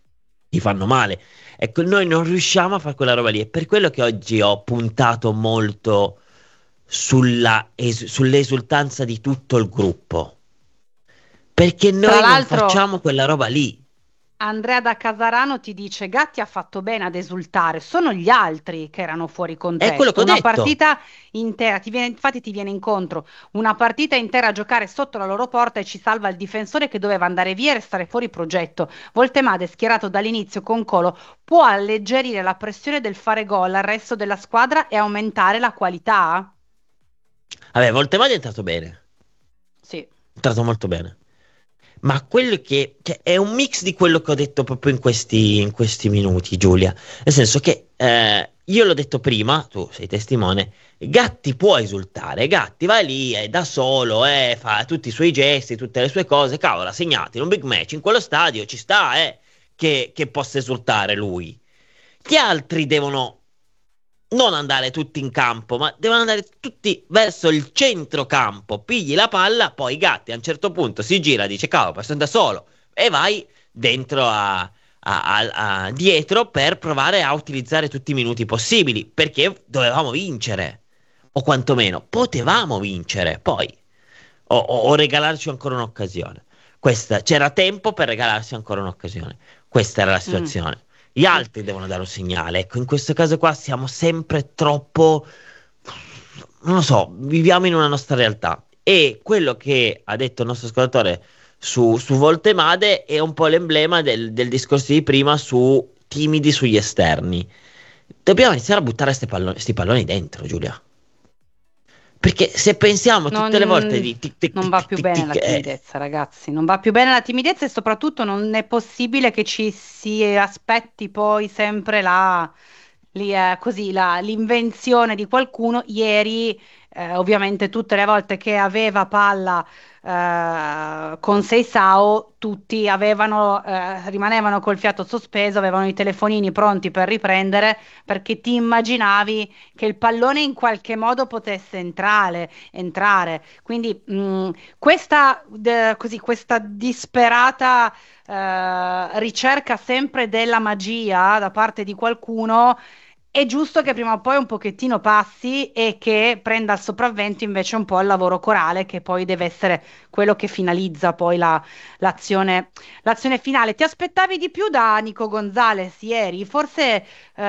Speaker 1: Ecco, noi non riusciamo a fare quella roba lì. È per quello che oggi ho puntato molto sull'esultanza di tutto il gruppo, perché noi non facciamo quella roba lì.
Speaker 2: Andrea da Casarano ti dice: Gatti ha fatto bene ad esultare, sono gli altri che erano fuori contesto.
Speaker 1: È quello che ho
Speaker 2: una
Speaker 1: detto.
Speaker 2: Partita intera, infatti ti viene incontro una partita intera a giocare sotto la loro porta, e ci salva il difensore che doveva andare via e restare fuori progetto. Voltemade, schierato dall'inizio con Colo, può alleggerire la pressione del fare gol al resto della squadra e aumentare la qualità?
Speaker 1: Vabbè, Voltemade è entrato bene.
Speaker 2: Sì.
Speaker 1: È entrato molto bene. Ma quello che è un mix di quello che ho detto proprio in questi minuti, Giulia. Nel senso che io l'ho detto prima, tu sei testimone, Gatti può esultare, Gatti va lì, è da solo, fa tutti i suoi gesti, tutte le sue cose, cavolo, ha segnato in un big match, in quello stadio ci sta, che possa esultare lui. Gli altri devono non andare tutti in campo, ma devono andare tutti verso il centrocampo. Pigli la palla, poi Gatti a un certo punto si gira, dice cavolo, sono da solo, e vai dentro dietro per provare a utilizzare tutti i minuti possibili, perché dovevamo vincere, o quantomeno potevamo vincere, poi o regalarci ancora un'occasione. C'era tempo per regalarsi ancora un'occasione. Questa era la situazione. Gli altri devono dare un segnale. Ecco, in questo caso qua siamo sempre troppo, non lo so, viviamo in una nostra realtà. E quello che ha detto il nostro ascoltatore su Voltemade è un po' l'emblema del discorso di prima su timidi sugli esterni. Dobbiamo iniziare a buttare questi palloni dentro, Giulia. Perché se pensiamo tutte le volte di
Speaker 2: non va più bene la timidezza, ragazzi, non va più bene la timidezza, e soprattutto non è possibile che ci si aspetti poi sempre l'invenzione di qualcuno. Ieri ovviamente tutte le volte che aveva palla con Seisao, tutti rimanevano col fiato sospeso, avevano i telefonini pronti per riprendere, perché ti immaginavi che il pallone in qualche modo potesse entrare. Quindi questa disperata ricerca sempre della magia da parte di qualcuno, è giusto che prima o poi un pochettino passi e che prenda il sopravvento invece un po' il lavoro corale, che poi deve essere quello che finalizza poi l'azione finale. Ti aspettavi di più da Nico Gonzalez ieri? Forse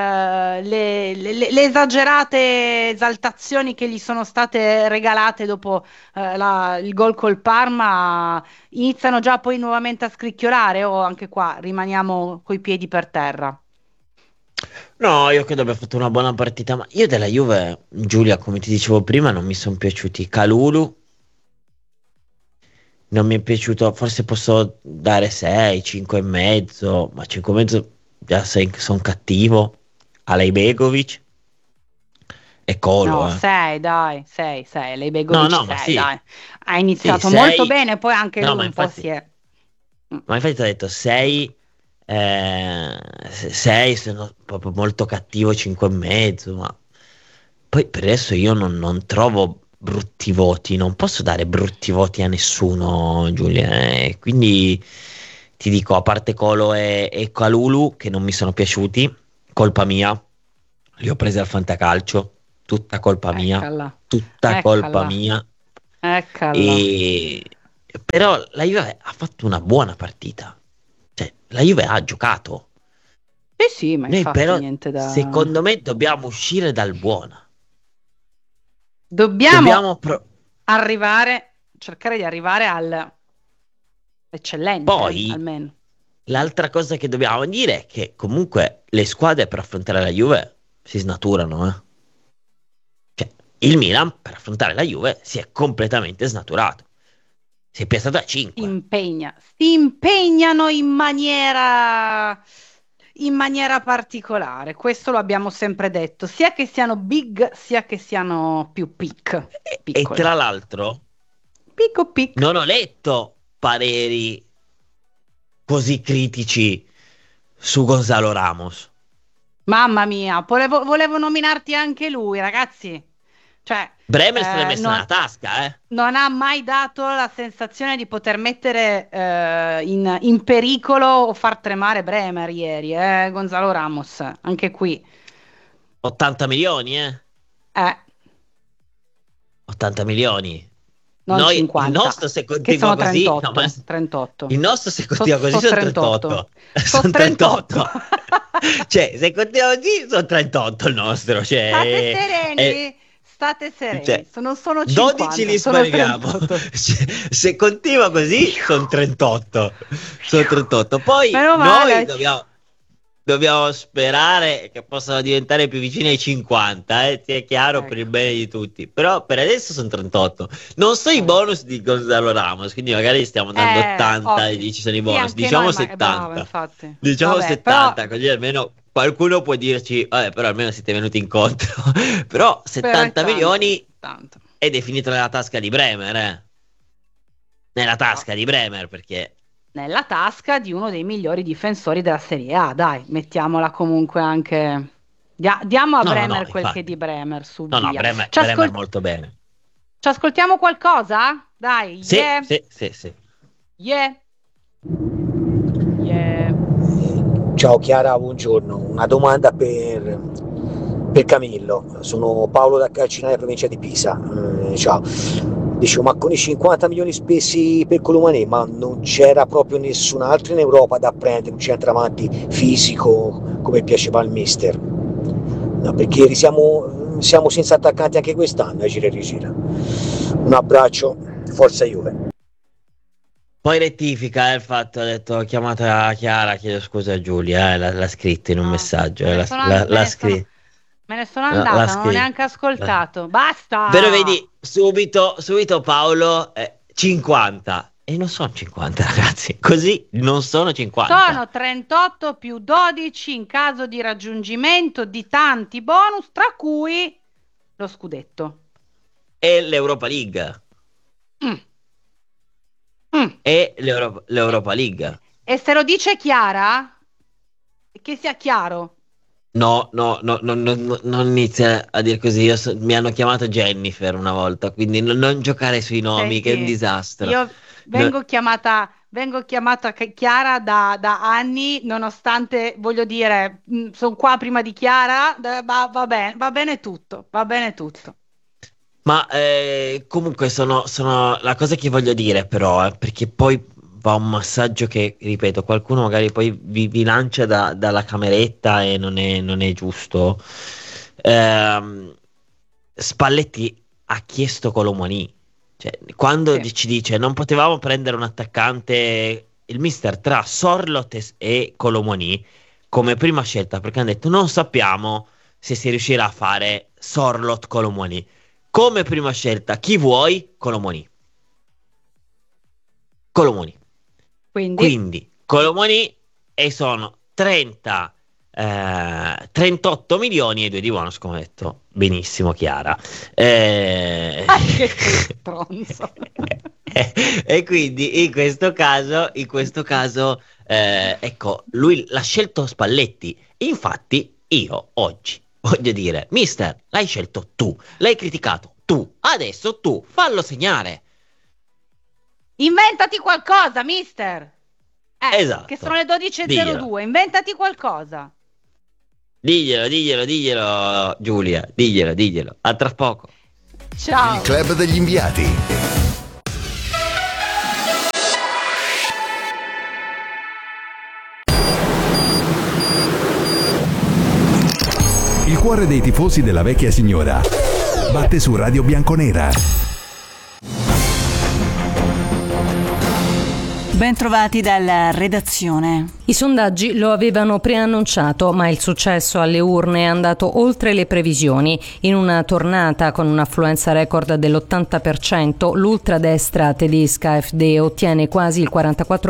Speaker 2: le esagerate esaltazioni che gli sono state regalate dopo il gol col Parma iniziano già poi nuovamente a scricchiolare, o anche qua rimaniamo coi piedi per terra?
Speaker 1: No, io credo abbia fatto una buona partita, ma io della Juve, Giulia, come ti dicevo prima, non mi sono piaciuti. Kalulu non mi è piaciuto, forse posso dare 6, 5 e mezzo, ma 5 e mezzo già sono cattivo. Alejbegovic e Colo.
Speaker 2: No, 6, dai, 6, Alejbegovic,
Speaker 1: No, ma
Speaker 2: 6,
Speaker 1: sì.
Speaker 2: dai. Ha iniziato
Speaker 1: Sì,
Speaker 2: molto
Speaker 1: sei.
Speaker 2: bene, poi anche
Speaker 1: No,
Speaker 2: lui
Speaker 1: ma
Speaker 2: un po'
Speaker 1: infatti-
Speaker 2: si è...
Speaker 1: Ma infatti ti ho detto 6 6, sono proprio molto cattivo 5,5, ma poi per adesso io non trovo brutti voti, non posso dare brutti voti a nessuno, Giulia, quindi ti dico, a parte Colo e Calulu che non mi sono piaciuti, colpa mia, li ho presi al fantacalcio, tutta colpa mia,
Speaker 2: Eccola.
Speaker 1: tutta colpa mia. Però la Juve ha fatto una buona partita, cioè la Juve ha giocato.
Speaker 2: Sì, ma
Speaker 1: Noi
Speaker 2: infatti
Speaker 1: però
Speaker 2: niente da...
Speaker 1: secondo me dobbiamo uscire dal buono.
Speaker 2: Dobbiamo cercare di arrivare all'eccellente,
Speaker 1: Poi
Speaker 2: almeno.
Speaker 1: l'altra cosa che dobbiamo dire è che comunque le squadre per affrontare la Juve si snaturano, Cioè, il Milan per affrontare la Juve si è completamente snaturato. Si è piazzato a 5.
Speaker 2: Si impegnano in maniera particolare, questo lo abbiamo sempre detto, sia che siano big, sia che siano più
Speaker 1: E
Speaker 2: piccoli.
Speaker 1: tra l'altro
Speaker 2: Pic.
Speaker 1: non ho letto pareri così critici su Gonzalo Ramos.
Speaker 2: Mamma mia, volevo nominarti anche lui, ragazzi. Cioè,
Speaker 1: Bremer se l'è messa nella tasca,
Speaker 2: non ha mai dato la sensazione di poter mettere in pericolo o far tremare Bremer ieri, Gonzalo Ramos, anche qui.
Speaker 1: 80 milioni, 80 milioni.
Speaker 2: Non 50,
Speaker 1: il nostro se
Speaker 2: che
Speaker 1: continua
Speaker 2: sono
Speaker 1: così,
Speaker 2: 38, 38.
Speaker 1: Il nostro se continua così sono 38.
Speaker 2: Sono 38.
Speaker 1: Cioè, se continua così sono 38 il nostro, cioè,
Speaker 2: State sereni. State sereni,
Speaker 1: cioè,
Speaker 2: non sono 50,
Speaker 1: 12 li
Speaker 2: sono
Speaker 1: spariamo.
Speaker 2: 38.
Speaker 1: Se continua così sono 38. Sono 38. Poi
Speaker 2: Meno male.
Speaker 1: noi dobbiamo sperare che possano diventare più vicini ai 50, sia chiaro,
Speaker 2: Ecco.
Speaker 1: per il bene di tutti. Però per adesso sono 38. Non so i bonus di Gonzalo Ramos, quindi magari stiamo dando 80
Speaker 2: ovvio.
Speaker 1: e dici sono i
Speaker 2: Sì,
Speaker 1: bonus.
Speaker 2: anche
Speaker 1: Diciamo
Speaker 2: noi,
Speaker 1: 70.
Speaker 2: bravo, infatti.
Speaker 1: Diciamo
Speaker 2: Vabbè,
Speaker 1: 70,
Speaker 2: però-
Speaker 1: così almeno qualcuno può dirci, vabbè, però almeno siete venuti incontro. Però 70
Speaker 2: tanto,
Speaker 1: milioni
Speaker 2: tanto.
Speaker 1: è definito nella tasca di Bremer, Nella tasca di Bremer, perché
Speaker 2: Nella tasca di uno dei migliori difensori della Serie A, dai, mettiamola comunque anche... diamo a
Speaker 1: No,
Speaker 2: Bremer
Speaker 1: no,
Speaker 2: quel
Speaker 1: infatti.
Speaker 2: che di Bremer, su
Speaker 1: no,
Speaker 2: via.
Speaker 1: Bremer
Speaker 2: Ci
Speaker 1: molto bene.
Speaker 2: ci ascoltiamo qualcosa? Dai,
Speaker 1: Sì,
Speaker 2: yeah,
Speaker 1: sì.
Speaker 2: yeah. Yeah.
Speaker 8: Ciao Chiara, buongiorno. Una domanda per Camillo. Sono Paolo da Calcinare, provincia di Pisa. Ciao. Dicevo, ma con i 50 milioni spesi per Colomanè, ma non c'era proprio nessun altro in Europa da prendere, un centravanti fisico come piaceva al mister? No, perché siamo senza attaccanti anche quest'anno, gira e rigira. Un abbraccio, forza Juve.
Speaker 1: Poi rettifica il fatto, ha detto chiamata Chiara, chiedo scusa a Giulia, l'ha scritto in un
Speaker 2: No,
Speaker 1: messaggio,
Speaker 2: me ne sono-
Speaker 1: l'ha scritto.
Speaker 2: Me ne sono
Speaker 1: No,
Speaker 2: andata,
Speaker 1: l'ha
Speaker 2: non ho
Speaker 1: scritto.
Speaker 2: neanche ascoltato. Basta!
Speaker 1: Però vedi, subito Paolo, 50. E non sono 50, ragazzi, così non sono 50.
Speaker 2: Sono 38 più 12 in caso di raggiungimento di tanti bonus, tra cui lo scudetto.
Speaker 1: E l'Europa League. E l'Europa League.
Speaker 2: E se lo dice Chiara, che sia chiaro.
Speaker 1: No, non inizia a dire così. Mi hanno chiamato Jennifer una volta, quindi non giocare sui nomi,
Speaker 2: Senti,
Speaker 1: che è un disastro.
Speaker 2: Io vengo chiamata Chiara da anni, nonostante, voglio dire, sono qua prima di Chiara, va bene tutto, va bene tutto.
Speaker 1: Ma comunque sono la cosa che voglio dire però, perché poi va un massaggio che, ripeto, qualcuno magari poi vi lancia dalla cameretta e non è giusto. Spalletti ha chiesto Colomani, cioè, quando
Speaker 2: Sì.
Speaker 1: ci dice non potevamo prendere un attaccante, il mister tra Sorloth e Colomani come prima scelta, perché hanno detto non sappiamo se si riuscirà a fare Sorloth Colomani. Come prima scelta, chi vuoi? Colomani. Quindi Colomani, e sono 38 milioni e 2 di bonus, come ho detto benissimo Chiara.
Speaker 2: Che stronzo.
Speaker 1: E quindi in questo caso ecco, lui l'ha scelto Spalletti. Infatti io oggi voglio dire, mister, l'hai scelto tu, l'hai criticato tu, adesso tu fallo segnare.
Speaker 2: Inventati qualcosa, mister.
Speaker 1: Esatto.
Speaker 2: Che sono le 12:02, inventati qualcosa.
Speaker 1: Diglielo, Giulia, diglielo. A tra poco.
Speaker 2: Ciao.
Speaker 3: Il club degli inviati. Il cuore dei tifosi della vecchia signora batte su Radio Bianconera.
Speaker 5: Bentrovati dalla redazione.
Speaker 9: I sondaggi lo avevano preannunciato, ma il successo alle urne è andato oltre le previsioni. In una tornata con un'affluenza record dell'80%, l'ultradestra tedesca AfD ottiene quasi il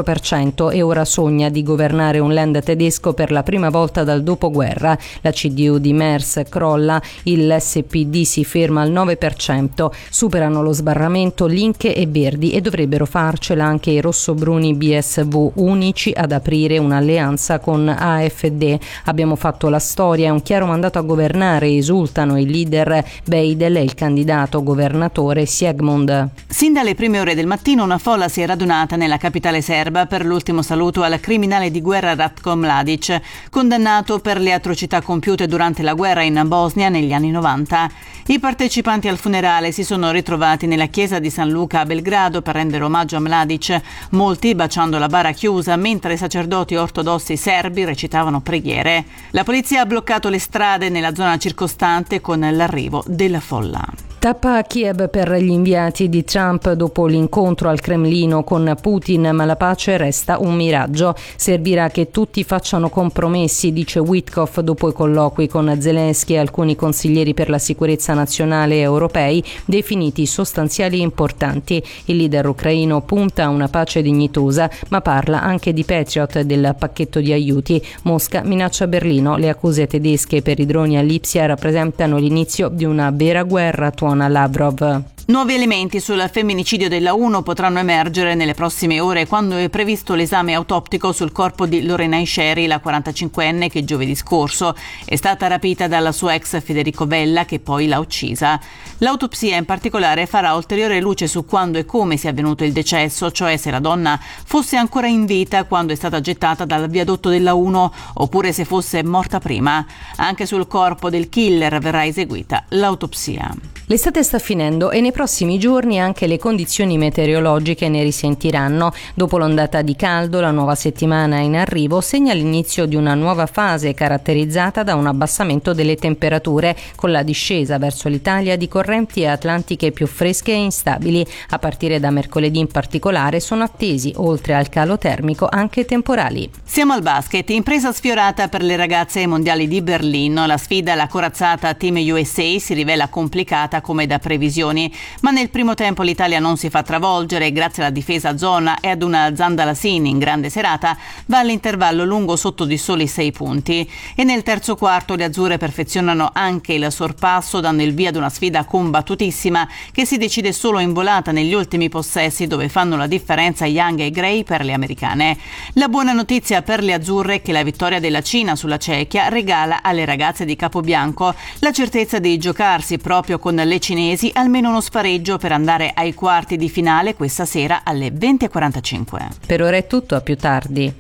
Speaker 9: 44% e ora sogna di governare un land tedesco per la prima volta dal dopoguerra. La CDU di Merz crolla, il SPD si ferma al 9%, superano lo sbarramento Linke e Verdi e dovrebbero farcela anche i rossobruni BSV, unici ad aprire un'alleanza con AfD. Abbiamo fatto la storia, è un chiaro mandato a governare, esultano il leader Weidel e il candidato governatore Siegmund.
Speaker 5: Sin dalle prime ore del mattino una folla si è radunata nella capitale serba per l'ultimo saluto al criminale di guerra Ratko Mladic, condannato per le atrocità compiute durante la guerra in Bosnia negli anni 90. I partecipanti al funerale si sono ritrovati nella chiesa di San Luca a Belgrado per rendere omaggio a Mladic, molti baciando la bara chiusa mentre i sacerdoti ortodossi serbi recitavano preghiere. La polizia ha bloccato le strade nella zona circostante con l'arrivo della folla.
Speaker 9: Tappa a Kiev per gli inviati di Trump dopo l'incontro al Cremlino con Putin, ma la pace resta un miraggio. Servirà che tutti facciano compromessi, dice Witkoff dopo i colloqui con Zelensky e alcuni consiglieri per la sicurezza nazionale europei, definiti sostanziali e importanti. Il leader ucraino punta a una pace dignitosa, ma parla anche di Patriot e del pacchetto di aiuti. Mosca minaccia Berlino. Le accuse tedesche per i droni a Lipsia rappresentano l'inizio di una vera guerra, tuona Lavrov.
Speaker 5: Nuovi elementi sul femminicidio della UNO potranno emergere nelle prossime ore quando è previsto l'esame autoptico sul corpo di Lorena Sherry, la 45enne che giovedì scorso è stata rapita dalla sua ex Federico Vella, che poi l'ha uccisa. L'autopsia in particolare farà ulteriore luce su quando e come sia avvenuto il decesso, cioè se la donna fosse ancora in vita quando è stata gettata dal viadotto della UNO oppure se fosse morta prima. Anche sul corpo del killer verrà eseguita l'autopsia.
Speaker 9: L'estate sta finendo e nei prossimi giorni anche le condizioni meteorologiche ne risentiranno. Dopo l'ondata di caldo, la nuova settimana in arrivo segna l'inizio di una nuova fase caratterizzata da un abbassamento delle temperature, con la discesa verso l'Italia di correnti atlantiche più fresche e instabili. A partire da mercoledì in particolare sono attesi, oltre al calo termico, anche temporali.
Speaker 5: Siamo al basket, impresa sfiorata per le ragazze ai mondiali di Berlino. La sfida alla corazzata Team USA si rivela complicata come da previsioni, ma nel primo tempo l'Italia non si fa travolgere grazie alla difesa a zona e ad una Zanda Lasini in grande serata va all'intervallo lungo sotto di soli 6 punti e nel terzo quarto le azzurre perfezionano anche il sorpasso dando il via ad una sfida combattutissima che si decide solo in volata negli ultimi possessi dove fanno la differenza Young e Gray per le americane. La buona notizia per le azzurre è che la vittoria della Cina sulla Cechia regala alle ragazze di Capobianco la certezza di giocarsi proprio con le cinesi almeno uno spareggio per andare ai quarti di finale questa sera alle 20:45.
Speaker 9: Per ora è tutto, a più tardi.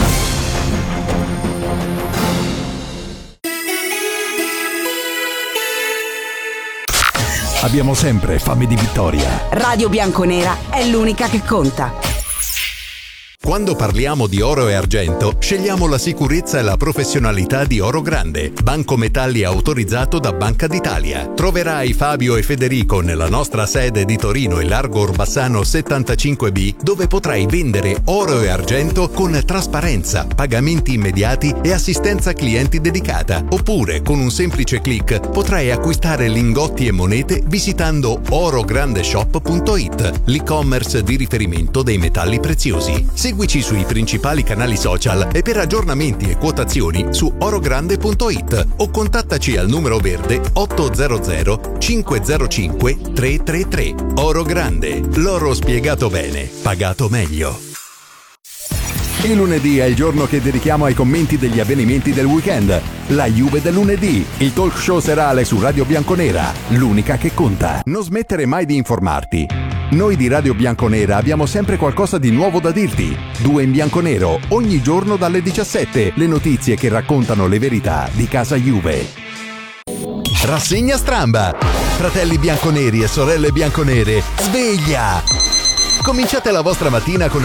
Speaker 3: Abbiamo sempre fame di vittoria.
Speaker 4: Radio Bianconera è l'unica che conta.
Speaker 3: Quando parliamo di oro e argento, scegliamo la sicurezza e la professionalità di Oro Grande, banco metalli autorizzato da Banca d'Italia. Troverai Fabio e Federico nella nostra sede di Torino e Largo Orbassano 75B, dove potrai vendere oro e argento con trasparenza, pagamenti immediati e assistenza clienti dedicata. Oppure, con un semplice click, potrai acquistare lingotti e monete visitando orograndeshop.it, l'e-commerce di riferimento dei metalli preziosi. Seguici sui principali canali social e per aggiornamenti e quotazioni su orogrande.it o contattaci al numero verde 800 505 333. Oro Grande, l'oro spiegato bene, pagato meglio. Il lunedì è il giorno che dedichiamo ai commenti degli avvenimenti del weekend. La Juve del lunedì, il talk show serale su Radio Bianconera, l'unica che conta. Non smettere mai di informarti. Noi di Radio Bianconera abbiamo sempre qualcosa di nuovo da dirti. 2 in bianconero, ogni giorno dalle 17, le notizie che raccontano le verità di casa Juve. Rassegna Stramba. Fratelli bianconeri e sorelle bianconere, sveglia! Cominciate la vostra mattina con